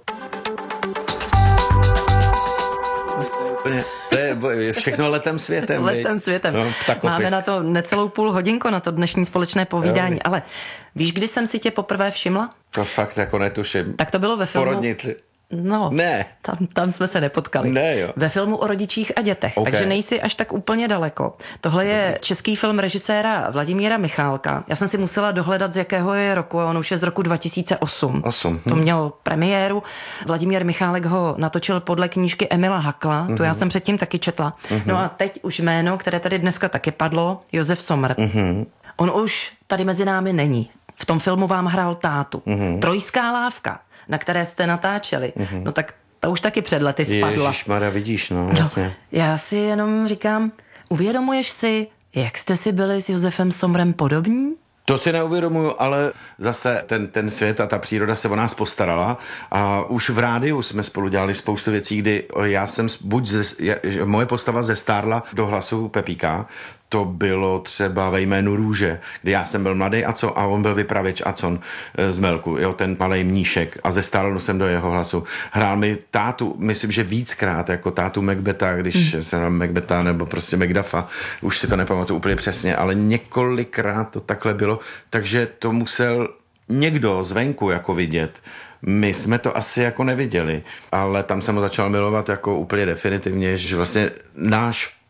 To je všechno letem světem. Letem světem. No, máme na to necelou půl hodinku, na to dnešní společné povídání. Jo. Ale víš, kdy jsem si tě poprvé všimla? To fakt jako netuším. Tak to bylo ve filmu... Porodnici. No, ne. Tam, tam jsme se nepotkali. Ne, jo. Ve filmu o rodičích a dětech, okay. takže nejsi až tak úplně daleko. Tohle je český film režiséra Vladimíra Michálka. Já jsem si musela dohledat, z jakého je roku, a on už je z roku dva tisíce osm. osm. To měl premiéru. Vladimír Michálek ho natočil podle knížky Emila Hakla, mm-hmm. to já jsem předtím taky četla. Mm-hmm. No a teď už jméno, které tady dneska taky padlo, Josef Sommer. Mm-hmm. On už tady mezi námi není. V tom filmu vám hrál tátu. Mm-hmm. Trojská lávka, na které jste natáčeli, mm-hmm. no tak ta už taky před lety spadla. Ježišmarja, vidíš, no, jasně. No, já si jenom říkám, uvědomuješ si, jak jste si byli s Josefem Somrem podobní? To si neuvědomuju, ale zase ten, ten svět a ta příroda se o nás postarala a už v rádiu jsme spolu dělali spoustu věcí, kdy já jsem buď ze, moje postava zestárla do hlasu Pepíka, to bylo třeba ve Jménu růže, kdy já jsem byl mladý Acon a on byl vypravěč Acon z Melku, jo, ten malej mníšek a zestárl jsem do jeho hlasu. Hrál mi tátu, myslím, že víckrát, jako tátu Macbeta, když mm. se nám Macbeta nebo prostě Macduffa, už si to nepamatuju úplně přesně, ale několikrát to takhle bylo, takže to musel někdo zvenku jako vidět. My jsme to asi jako neviděli, ale tam jsem ho začal milovat jako úplně definitivně, že vlastně náš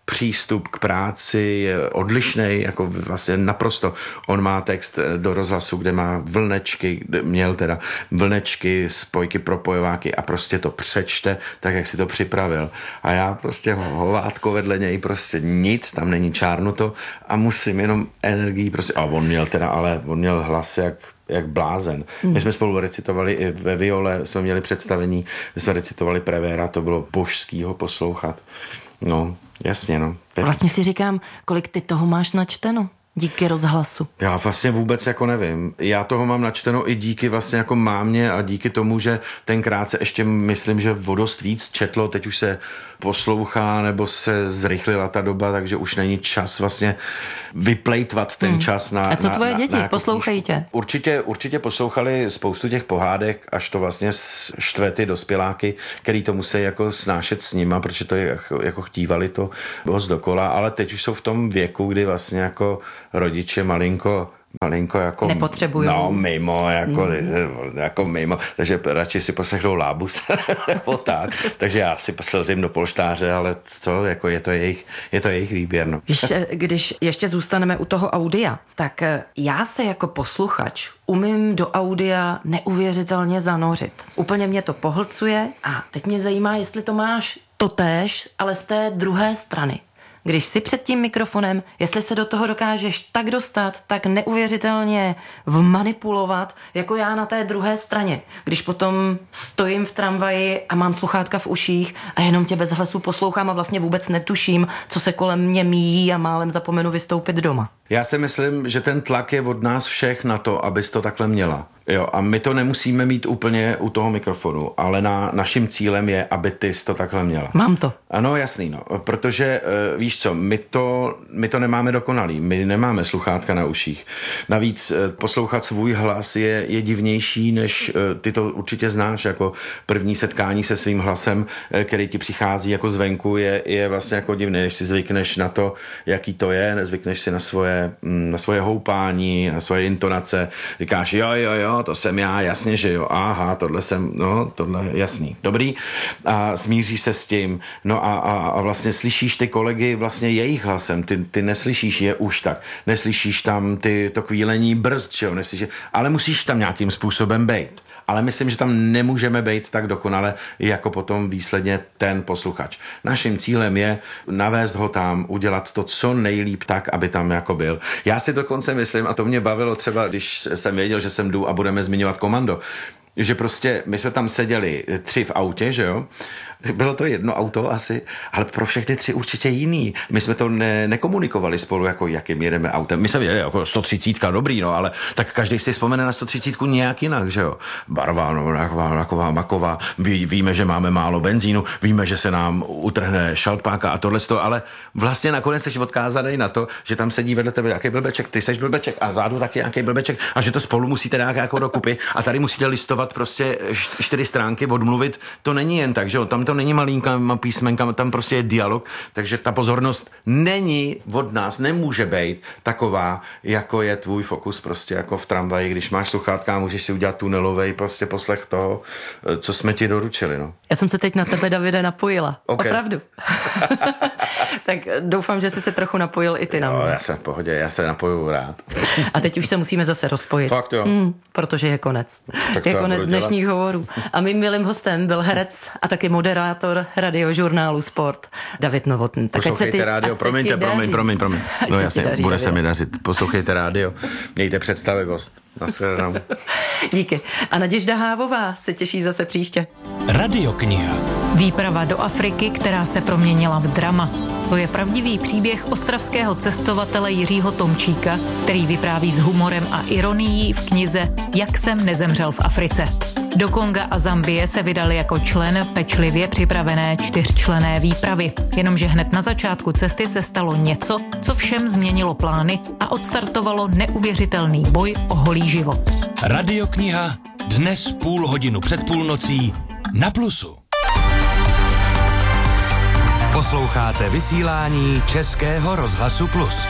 přístup k práci je odlišnej, jako vlastně naprosto. On má text do rozhlasu, kde má vlnečky, měl teda vlnečky, spojky, propojováky a prostě to přečte tak, jak si to připravil. A já prostě hovátko vedle něj, prostě nic, tam není čárnuto a musím jenom energii prostě, a on měl teda, ale on měl hlas jak jak blázen. Hmm. My jsme spolu recitovali i ve Viole, jsme měli představení, my jsme recitovali Prevéra, to bylo božský ho poslouchat. No, jasně, no. Vlastně si říkám, kolik ty toho máš načteno díky rozhlasu. Já vlastně vůbec jako nevím. Já toho mám načteno i díky vlastně jako mámě a díky tomu, že tenkrát se ještě myslím, že o dost víc četlo, teď už se poslouchá nebo se zrychlila ta doba, takže už není čas vlastně vyplejtvat ten hmm. čas na... A co tvoje na, děti? Na, na Poslouchají tě? Určitě, určitě poslouchali spoustu těch pohádek, až to vlastně štve ty dospěláky, který to musí jako snášet s nima, protože to je jako, jako chtívali to dost dokola, ale teď už jsou v tom věku, kdy vlastně jako rodiče malinko malinko jako... Nepotřebují. No, mimo, jako, mm. jako mimo, takže radši si poslechnou Lábus, nebo tak. Takže já si poslezím do polštáře, ale co, jako je to jejich, je to jejich výběr, no. Víš, když ještě zůstaneme u toho audia, tak já se jako posluchač umím do audia neuvěřitelně zanořit. Úplně mě to pohlcuje a teď mě zajímá, jestli to máš totéž, ale z té druhé strany. Když jsi před tím mikrofonem, jestli se do toho dokážeš tak dostat, tak neuvěřitelně vmanipulovat, jako já na té druhé straně. Když potom stojím v tramvaji a mám sluchátka v uších a jenom tě bez hlasu poslouchám a vlastně vůbec netuším, co se kolem mě míjí a málem zapomenu vystoupit doma. Já si myslím, že ten tlak je od nás všech na to, abys to takhle měla. Jo, a my to nemusíme mít úplně u toho mikrofonu, ale na, naším cílem je, aby ty jsi to takhle měla. Mám to. Ano, jasný, no, protože uh, víš co, my to, my to nemáme dokonalý, my nemáme sluchátka na uších. Navíc uh, poslouchat svůj hlas je, je divnější, než uh, ty to určitě znáš, jako první setkání se svým hlasem, uh, který ti přichází jako zvenku, je, je vlastně jako divné, než si zvykneš na to, jaký to je, zvykneš si na svoje, mm, na svoje houpání, na svoje intonace, říkáš jo, jo, jo, to jsem já, jasně, že jo, aha, tohle jsem, no, tohle je jasný, dobrý, a smíříš se s tím, no a, a, a vlastně slyšíš ty kolegy vlastně jejich hlasem, ty, ty neslyšíš je už tak, neslyšíš tam ty, to kvílení brzd, že jo, neslyšíš, ale musíš tam nějakým způsobem bejt. Ale myslím, že tam nemůžeme být tak dokonale, jako potom výsledně ten posluchač. Naším cílem je navést ho tam, udělat to co nejlíp tak, aby tam jako byl. Já si dokonce myslím, a to mě bavilo třeba, když jsem věděl, že sem jdu a budeme zmiňovat Komando, že prostě my jsme tam seděli tři v autě, že jo? Bylo to jedno auto asi, ale pro všechny tři určitě jiný. My jsme to ne, nekomunikovali spolu, jako jakým jedeme autem. My jsme věděli, jako sto třicet, dobrý, no, ale tak každý si vzpomene na sto třicet nějak jinak, že jo? Barva, no, taková, taková maková, Ví, víme, že máme málo benzínu, víme, že se nám utrhne šaltpáka a tohle to, ale vlastně nakonec jsi odkázaný na to, že tam sedí vedle tebe nějaký blbeček, ty seš blbeček a zádu taky nějaký blbeček a že to spolu musíte dát jako dokupy a tady musíte listovat prostě čtyři stránky, odmluvit, to není jen tak, že jo? Tam to není malinkama písmenkama, tam prostě je dialog, takže ta pozornost není od nás, nemůže být taková, jako je tvůj fokus prostě jako v tramvaji, když máš sluchátka, můžeš si udělat tunelovej prostě poslech toho, co jsme ti doručili, no. Já jsem se teď na tebe, Davide, napojila. Okay. Opravdu. Tak doufám, že jsi se trochu napojil i ty na mě. No, já jsem v pohodě, já se napojuju rád. A teď už se musíme zase rozpojit. Fakt jo. Mm, protože je konec. Tak je konec dnešních hovorů. A mým milým hostem byl herec a taky moderátor radiožurnálu Sport David Novotný. Tak poslouchejte ty, rádio, promiňte, promiň, promiň, promiň. No jasně, daří, bude se mi dařit. Poslouchejte rádio, mějte představivost. Nashledanou. Díky. A Naděžda Hávová se těší zase příště. Radiokniha. Výprava do Afriky, která se proměnila v drama. To je pravdivý příběh ostravského cestovatele Jiřího Tomčíka, který vypráví s humorem a ironií v knize Jak jsem nezemřel v Africe. Do Konga a Zambie se vydal jako člen pečlivě připravené čtyřčlenné výpravy. Jenomže hned na začátku cesty se stalo něco, co všem změnilo plány a odstartovalo neuvěřitelný boj o holý život. Radiokniha dnes půl hodinu před půlnocí na Plusu. Posloucháte vysílání Českého rozhlasu Plus.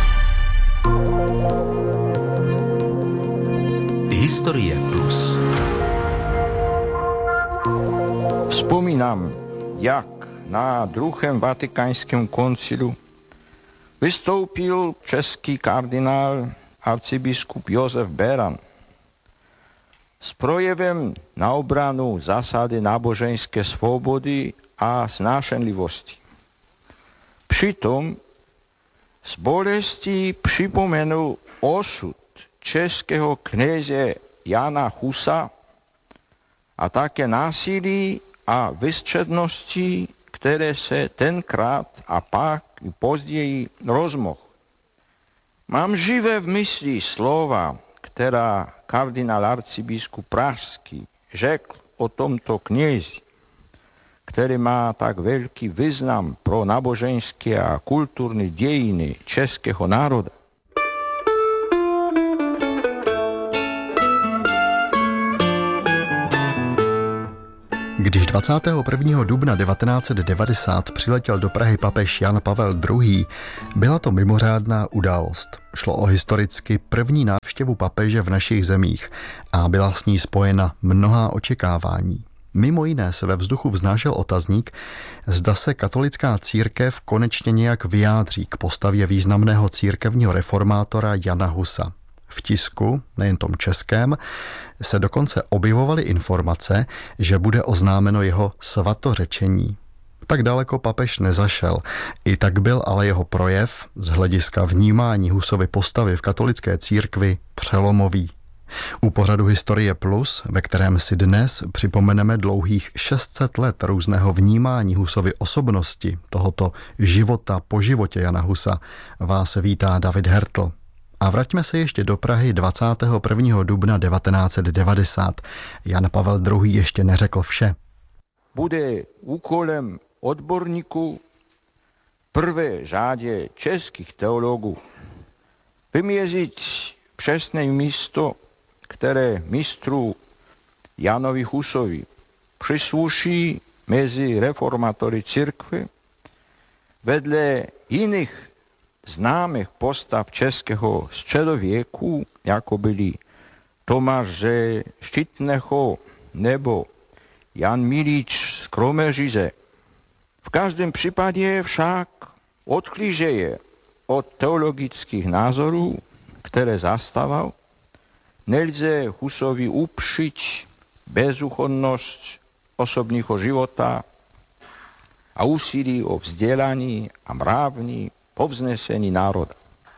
Historie Plus. Vzpomínám, jak na druhém vatikánském koncilu vystoupil český kardinál arcibiskup Josef Beran s projevem na obranu zásady náboženské svobody a snášenlivosti. Přitom s bolestí připomenul osud českého kněze Jana Husa a také násilí a vystřednosti, které se tenkrát a pak i později rozmohl. Mám živé v mysli slova, která kardinál arcibiskup pražský řekl o tomto knězi, který má tak velký význam pro náboženské a kulturní dějiny českého národa. Když dvacátého prvního dubna devatenáct set devadesát přiletěl do Prahy papež Jan Pavel druhý., byla to mimořádná událost. Šlo o historicky první návštěvu papeže v našich zemích a byla s ní spojena mnohá očekávání. Mimo jiné se ve vzduchu vznášel otazník, zda se katolická církev konečně nějak vyjádří k postavě významného církevního reformátora Jana Husa. V tisku, nejen tom českém, se dokonce objevovaly informace, že bude oznámeno jeho svatořečení. Tak daleko papež nezašel, i tak byl ale jeho projev z hlediska vnímání Husovy postavy v katolické církvi přelomový. U pořadu Historie Plus, ve kterém si dnes připomeneme dlouhých šest set let různého vnímání Husovy osobnosti, tohoto života po životě Jana Husa, vás vítá David Hertl. A vraťme se ještě do Prahy dvacátého prvního dubna devatenáct set devadesát. Jan Pavel druhý. ještě neřekl vše. Bude úkolem odborníků prvé řadě českých teologů vyměřit přesné místo, které mistru Janovi Husovi přisluší mezi reformátory církve vedle jiných známých postav českého středověku, jako byli Tomáše Štítného nebo Jan Milič z Kroměříže. V každém případě však odklížeje od teologických názorů, které zastával, nelze Husovi upřít bezúhonnost osobního života a úsilí o vzdělání a mravní povznesení národa.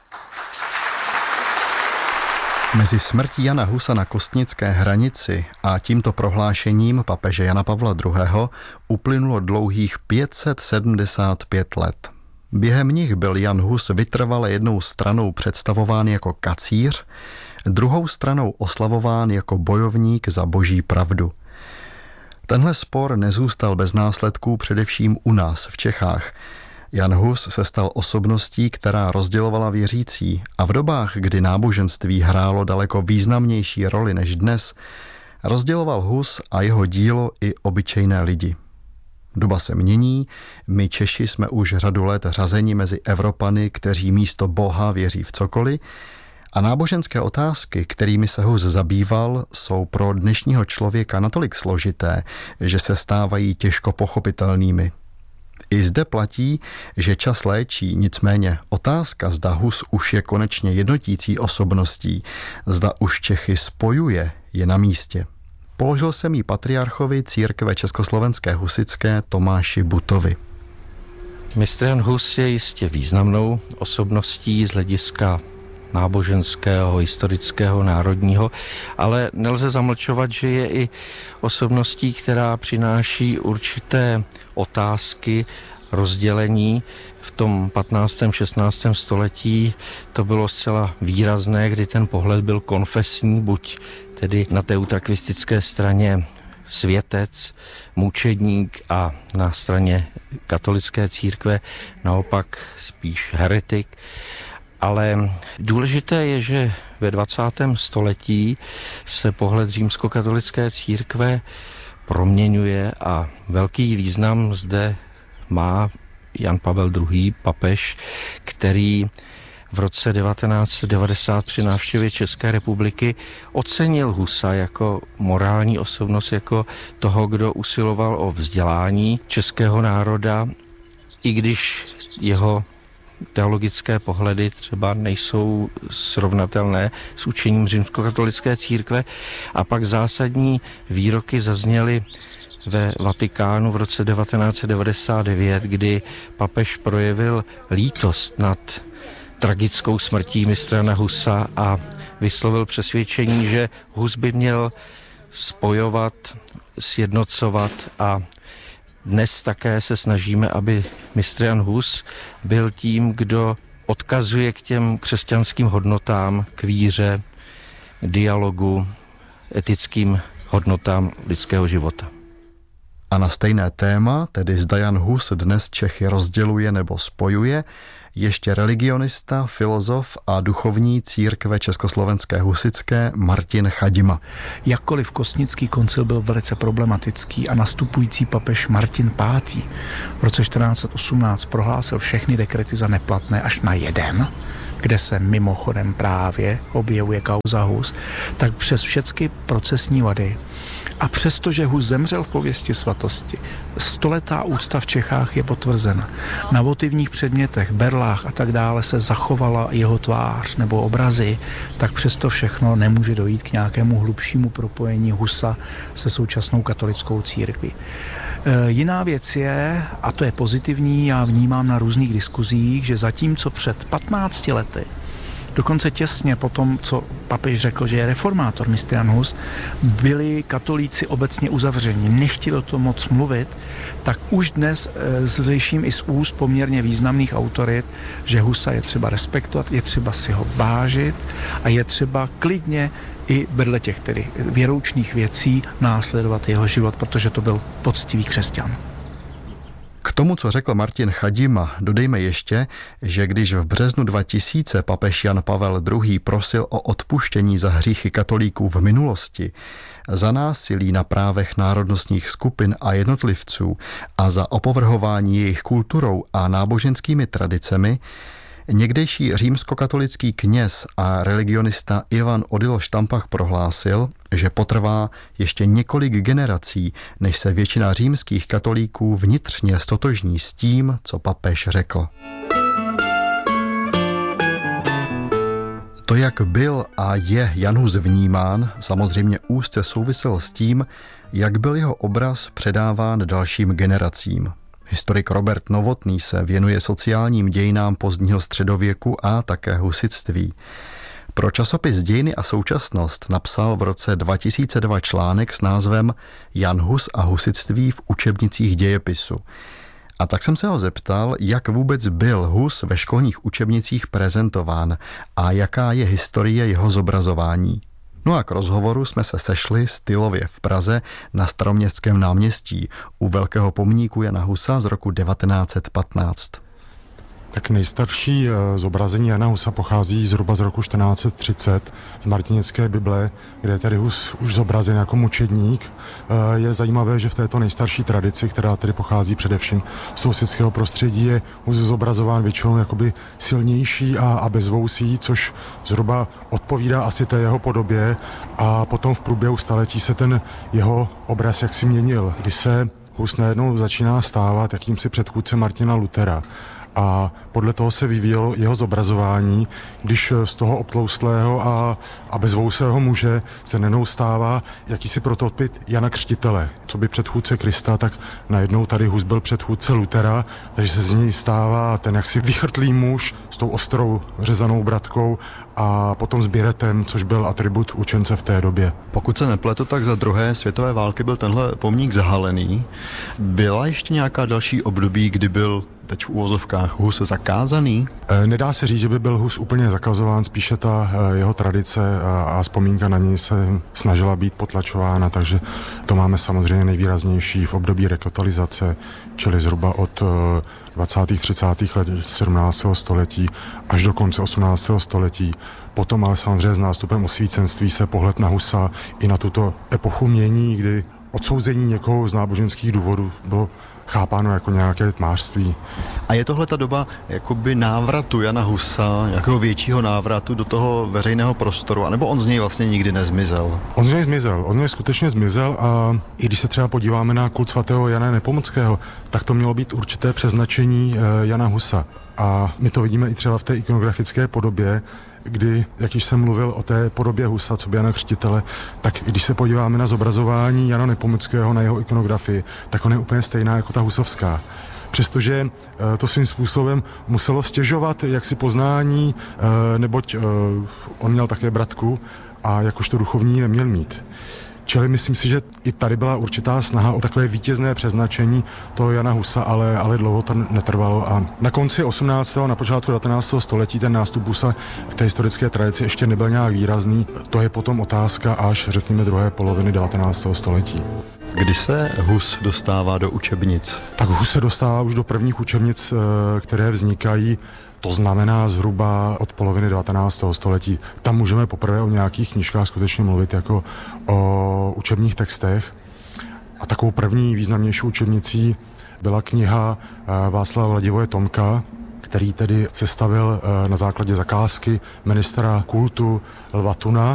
Mezi smrtí Jana Husa na Kostnické hranici a tímto prohlášením papeže Jana Pavla druhého. uplynulo dlouhých pět set sedmdesát pět let. Během nich byl Jan Hus vytrvale jednou stranou představován jako kacíř, druhou stranou oslavován jako bojovník za boží pravdu. Tenhle spor nezůstal bez následků především u nás v Čechách. Jan Hus se stal osobností, která rozdělovala věřící a v dobách, kdy náboženství hrálo daleko významnější roli než dnes, rozděloval Hus a jeho dílo i obyčejné lidi. Doba se mění, my Češi jsme už řadu let řazeni mezi Evropany, kteří místo Boha věří v cokoliv, a náboženské otázky, kterými se Hus zabýval, jsou pro dnešního člověka natolik složité, že se stávají těžko pochopitelnými. I zde platí, že čas léčí, nicméně otázka, zda Hus už je konečně jednotící osobností, zda už Čechy spojuje, je na místě. Položil jsem jí patriarchovi církve československé husitské Tomáši Butovi. Mistr Jan Hus je jistě významnou osobností z hlediska náboženského, historického, národního, ale nelze zamlčovat, že je i osobností, která přináší určité otázky, rozdělení. V tom patnáctém šestnáctém století to bylo zcela výrazné, kdy ten pohled byl konfesní, buď tedy na té utrakvistické straně světec, mučedník a na straně katolické církve naopak spíš heretik. Ale důležité je, že ve dvacátém století se pohled římskokatolické církve proměňuje a velký význam zde má Jan Pavel druhý. papež, který v roce devatenáct set devadesát při návštěvě České republiky ocenil Husa jako morální osobnost, jako toho, kdo usiloval o vzdělání českého národa, i když jeho teologické pohledy třeba nejsou srovnatelné s učením římskokatolické církve. A pak zásadní výroky zazněly ve Vatikánu v roce devatenáct set devadesát devět, kdy papež projevil lítost nad tragickou smrtí mistra Jana Husa a vyslovil přesvědčení, že Hus by měl spojovat, sjednocovat, a dnes také se snažíme, aby mistr Jan Hus byl tím, kdo odkazuje k těm křesťanským hodnotám, k víře, dialogu, etickým hodnotám lidského života. A na stejné téma, tedy zda Jan Hus dnes Čechy rozděluje nebo spojuje, ještě religionista, filozof a duchovní církve československé husitské Martin Chadima. Jakkoliv Kostnický koncil byl velice problematický a nastupující papež Martin pátý v roce čtrnáct set osmnáct prohlásil všechny dekrety za neplatné až na jeden, kde se mimochodem právě objevuje kauza Hus, tak přes všechny procesní vady a přestože Hus zemřel v pověsti svatosti, stoletá úcta v Čechách je potvrzena. Na votivních předmětech, berlách a tak dále se zachovala jeho tvář nebo obrazy, tak přesto všechno nemůže dojít k nějakému hlubšímu propojení Husa se současnou katolickou církví. E, jiná věc je, a to je pozitivní, já vnímám na různých diskuzích, že zatímco před patnácti lety, dokonce těsně po tom, co papež řekl, že je reformátor mistr Jan Hus, byli katolíci obecně uzavření, nechtěli o tom moc mluvit, tak už dnes e, slyším i z úst poměrně významných autorit, že Husa je třeba respektovat, je třeba si ho vážit a je třeba klidně i vedle těch tedy věroučných věcí následovat jeho život, protože to byl poctivý křesťan. K tomu, co řekl Martin Chadima, dodejme ještě, že když v březnu dva tisíce papež Jan Pavel druhý. prosil o odpuštění za hříchy katolíků v minulosti, za násilí na právech národnostních skupin a jednotlivců a za opovrhování jejich kulturou a náboženskými tradicemi, někdejší římskokatolický kněz a religionista Ivan Odilo Štampach prohlásil, že potrvá ještě několik generací, než se většina římských katolíků vnitřně stotožní s tím, co papež řekl. To, jak byl a je Jan Hus vnímán, samozřejmě úzce souvisel s tím, jak byl jeho obraz předáván dalším generacím. Historik Robert Novotný se věnuje sociálním dějinám pozdního středověku a také husitství. Pro časopis Dějiny a současnost napsal v roce dva tisíce dva článek s názvem Jan Hus a husitství v učebnicích dějepisu. A tak jsem se ho zeptal, jak vůbec byl Hus ve školních učebnicích prezentován a jaká je historie jeho zobrazování. No a k rozhovoru jsme se sešli stylově v Praze na Staroměstském náměstí u velkého pomníku Jana Husa z roku devatenáct set patnáct. Tak nejstarší zobrazení Jana Husa pochází zhruba z roku čtrnáct set třicet z Martinické Bible, kde je tady Hus už zobrazen jako mučedník. Je zajímavé, že v této nejstarší tradici, která tedy pochází především z husitského prostředí, je Hus zobrazován většinou jakoby silnější a, a bezvousí, což zhruba odpovídá asi té jeho podobě, a potom v průběhu staletí se ten jeho obraz jaksi měnil, kdy se Hus najednou začíná stávat jakýmsi předchůdcem Martina Luthera. A podle toho se vyvíjelo jeho zobrazování, když z toho obtloustlého a, a bezvousého muže se najednou stává jakýsi prototyp Jana Křtitele. Co by předchůdce Krista, tak najednou tady Hus byl předchůdce Luthera, takže se z něj stává ten jaksi vychrtlý muž s tou ostrou řezanou bratkou a potom s biretem, což byl atribut učence v té době. Pokud se nepletu, tak za druhé světové války byl tenhle pomník zahalený. Byla ještě nějaká další období, kdy byl teď v úvozovkách Hus zakázaný? Nedá se říct, že by byl Hus úplně zakazován, spíše ta jeho tradice a vzpomínka na něj se snažila být potlačována, takže to máme samozřejmě nejvýraznější v období rekatolizace, čili zhruba od dvacátých třicátých let sedmnáctého století až do konce osmnáctého století. Potom ale samozřejmě s nástupem osvícenství se pohled na Husa i na tuto epochu mění, kdy odsouzení někoho z náboženských důvodů bylo chápáno jako nějaké tmářství. A je tohle ta doba jakoby návratu Jana Husa, nějakého většího návratu do toho veřejného prostoru, anebo on z něj vlastně nikdy nezmizel? On z něj zmizel, on z něj skutečně zmizel a i když se třeba podíváme na kult svatého Jana Nepomuckého, tak to mělo být určité přeznačení Jana Husa. A my to vidíme i třeba v té ikonografické podobě, kdy, jak již jsem mluvil o té podobě Husa, co by Jana Křtitele, tak když se podíváme na zobrazování Jana Nepomuckého, na jeho ikonografii, tak on je úplně stejná jako ta husovská. Přestože to svým způsobem muselo stěžovat jaksi poznání, neboť on měl také bratku a jakožto duchovní neměl mít. Čili myslím si, že i tady byla určitá snaha o takové vítězné přeznačení toho Jana Husa, ale, ale dlouho to netrvalo. A na konci osmnáctého na počátku devatenáctého století ten nástup Husa v té historické tradici ještě nebyl nějak výrazný. To je potom otázka až, řekněme, druhé poloviny devatenáctého století. Kdy se Hus dostává do učebnic? Tak Hus se dostává už do prvních učebnic, které vznikají. To znamená zhruba od poloviny devatenáctého století. Tam můžeme poprvé o nějakých knížkách skutečně mluvit jako o učebních textech. A takovou první významnější učebnicí byla kniha Václava Vladivoje Tomka, který tedy sestavil na základě zakázky ministra kultu Lva Tuna.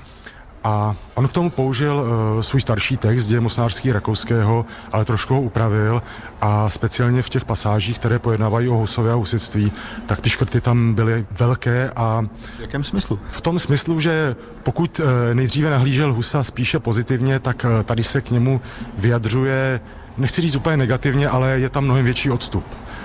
A on k tomu použil uh, svůj starší text Děje mocnářský Rakouského, ale trošku ho upravil a speciálně v těch pasážích, které pojednávají o Husově a husitství, tak ty škrty tam byly velké a... V jakém smyslu? V tom smyslu, že pokud uh, nejdříve nahlížel Husa spíše pozitivně, tak uh, tady se k němu vyjadřuje, nechci říct úplně negativně, ale je tam mnohem větší odstup.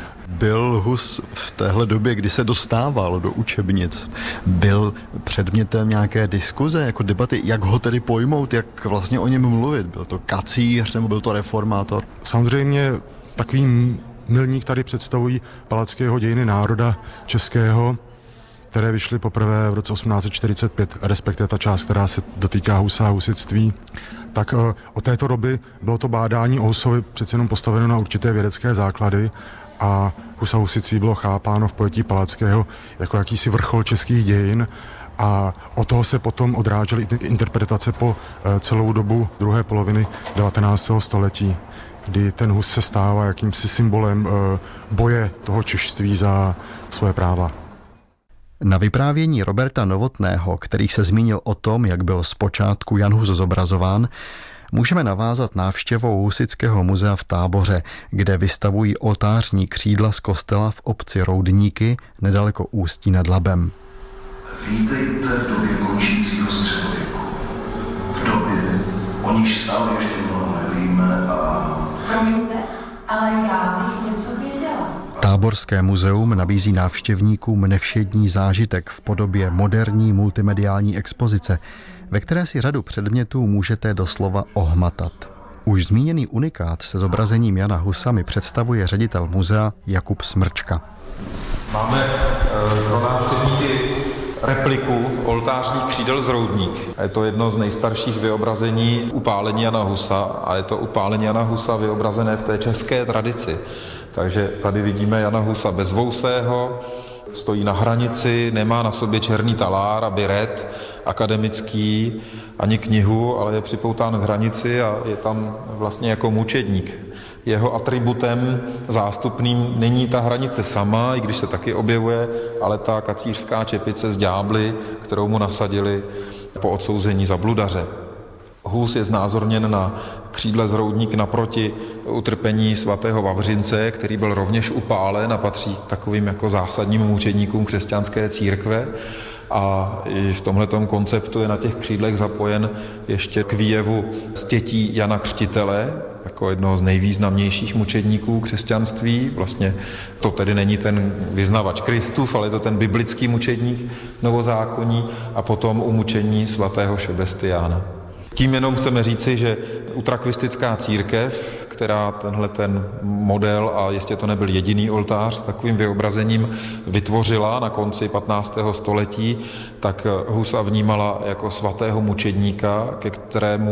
Byl Hus v téhle době, kdy se dostával do učebnic, byl předmětem nějaké diskuze, jako debaty, jak ho tedy pojmout, jak vlastně o něm mluvit? Byl to kacíř nebo byl to reformátor? Samozřejmě takový milník tady představují Palackého Dějiny národa českého, které vyšly poprvé v roce osmnáct set čtyřicet pět, respektive ta část, která se dotýká Husa a husitství. Tak od této doby bylo to bádání o Husovi přece jenom postaveno na určité vědecké základy a Hus a husitství bylo chápáno v pojetí Palackého jako jakýsi vrchol českých dějin a od toho se potom odrážely interpretace po celou dobu druhé poloviny devatenáctého století, kdy ten Hus se stává jakýmsi symbolem boje toho češství za svoje práva. Na vyprávění Roberta Novotného, který se zmínil o tom, jak byl zpočátku Jan Hus zobrazován, můžeme navázat návštěvou Husitského muzea v Táboře, kde vystavují oltářní křídla z kostela v obci Roudníky nedaleko Ústí nad Labem. Vítejte v době končícího středověku. V době, o níž stále ještě mnoho nevíme a... Promiňte, ale já bych něco věděla. Táborské muzeum nabízí návštěvníkům nevšední zážitek v podobě moderní multimediální expozice, ve které si řadu předmětů můžete doslova ohmatat. Už zmíněný unikát se zobrazením Jana Husa mi představuje ředitel muzea Jakub Smrčka. Máme pro návštěvníky repliku oltářních křídel z Roudník. Je to jedno z nejstarších vyobrazení upálení Jana Husa a je to upálení Jana Husa vyobrazené v té české tradici. Takže tady vidíme Jana Husa bezvousého, stojí na hranici, nemá na sobě černý talár a biret akademický, ani knihu, ale je připoután k hranici a je tam vlastně jako mučedník. Jeho atributem zástupným není ta hranice sama, i když se taky objevuje, ale ta kacířská čepice z ďábly, kterou mu nasadili po odsouzení za bludaře. Hus je znázorněn na křídle z Roudník naproti utrpení svatého Vavřince, který byl rovněž upálen a patří k takovým jako zásadním mučedníkům křesťanské církve. A i v tomhletom konceptu je na těch křídlech zapojen ještě k výjevu stětí Jana Křtitele, jako jednoho z nejvýznamnějších mučedníků křesťanství. Vlastně to tedy není ten vyznavač Kristův, ale je to ten biblický mučedník novozákonní a potom umučení svatého Šebestiána. Tím jenom chceme říci, že utrakvistická církev, která tenhle ten model, a jistě to nebyl jediný oltář s takovým vyobrazením, vytvořila na konci patnáctého století, tak Husa vnímala jako svatého mučedníka, ke kterému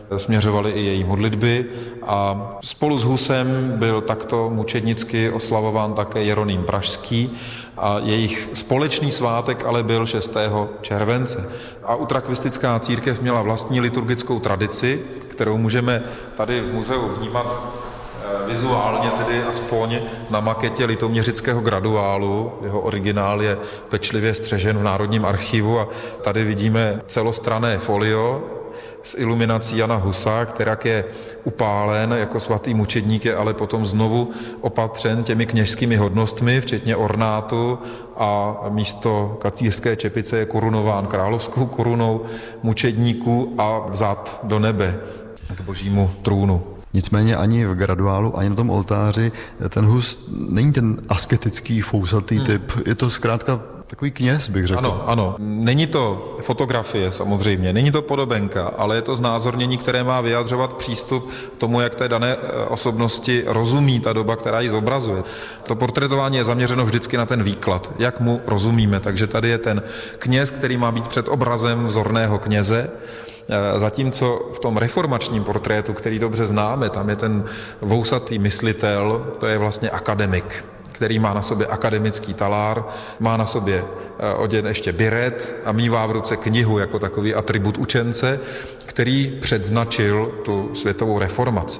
směřovaly i její modlitby a spolu s Husem byl takto mučednicky oslavován také Jeroným Pražský a jejich společný svátek ale byl šestého července. A utrakvistická církev měla vlastní liturgickou tradici, kterou můžeme tady v muzeu vnímat vizuálně, tedy aspoň na maketě litoměřického graduálu. Jeho originál je pečlivě střežen v Národním archivu a tady vidíme celostranné folio s iluminací Jana Husa, která je upálen jako svatý mučedník, je ale potom znovu opatřen těmi kněžskými hodnostmi, včetně ornátu, a místo kacířské čepice je korunován královskou korunou mučedníků a vzat do nebe k božímu trůnu. Nicméně ani v graduálu, ani na tom oltáři ten Hus není ten asketický, fousatý hmm. typ. Je to zkrátka takový kněz, bych řekl. Ano, ano. Není to fotografie samozřejmě, není to podobenka, ale je to znázornění, které má vyjadřovat přístup tomu, jak té dané osobnosti rozumí ta doba, která ji zobrazuje. To portrétování je zaměřeno vždycky na ten výklad, jak mu rozumíme. Takže tady je ten kněz, který má být před obrazem vzorného kněze, zatímco v tom reformačním portrétu, který dobře známe, tam je ten vousatý myslitel, to je vlastně akademik, který má na sobě akademický talár, má na sobě oděn ještě biret a mívá v ruce knihu jako takový atribut učence, který předznačil tu světovou reformaci.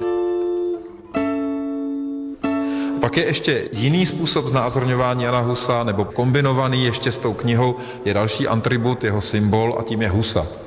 Pak je ještě jiný způsob znázorňování Jana Husa, nebo kombinovaný ještě s tou knihou, je další atribut, jeho symbol, a tím je husa.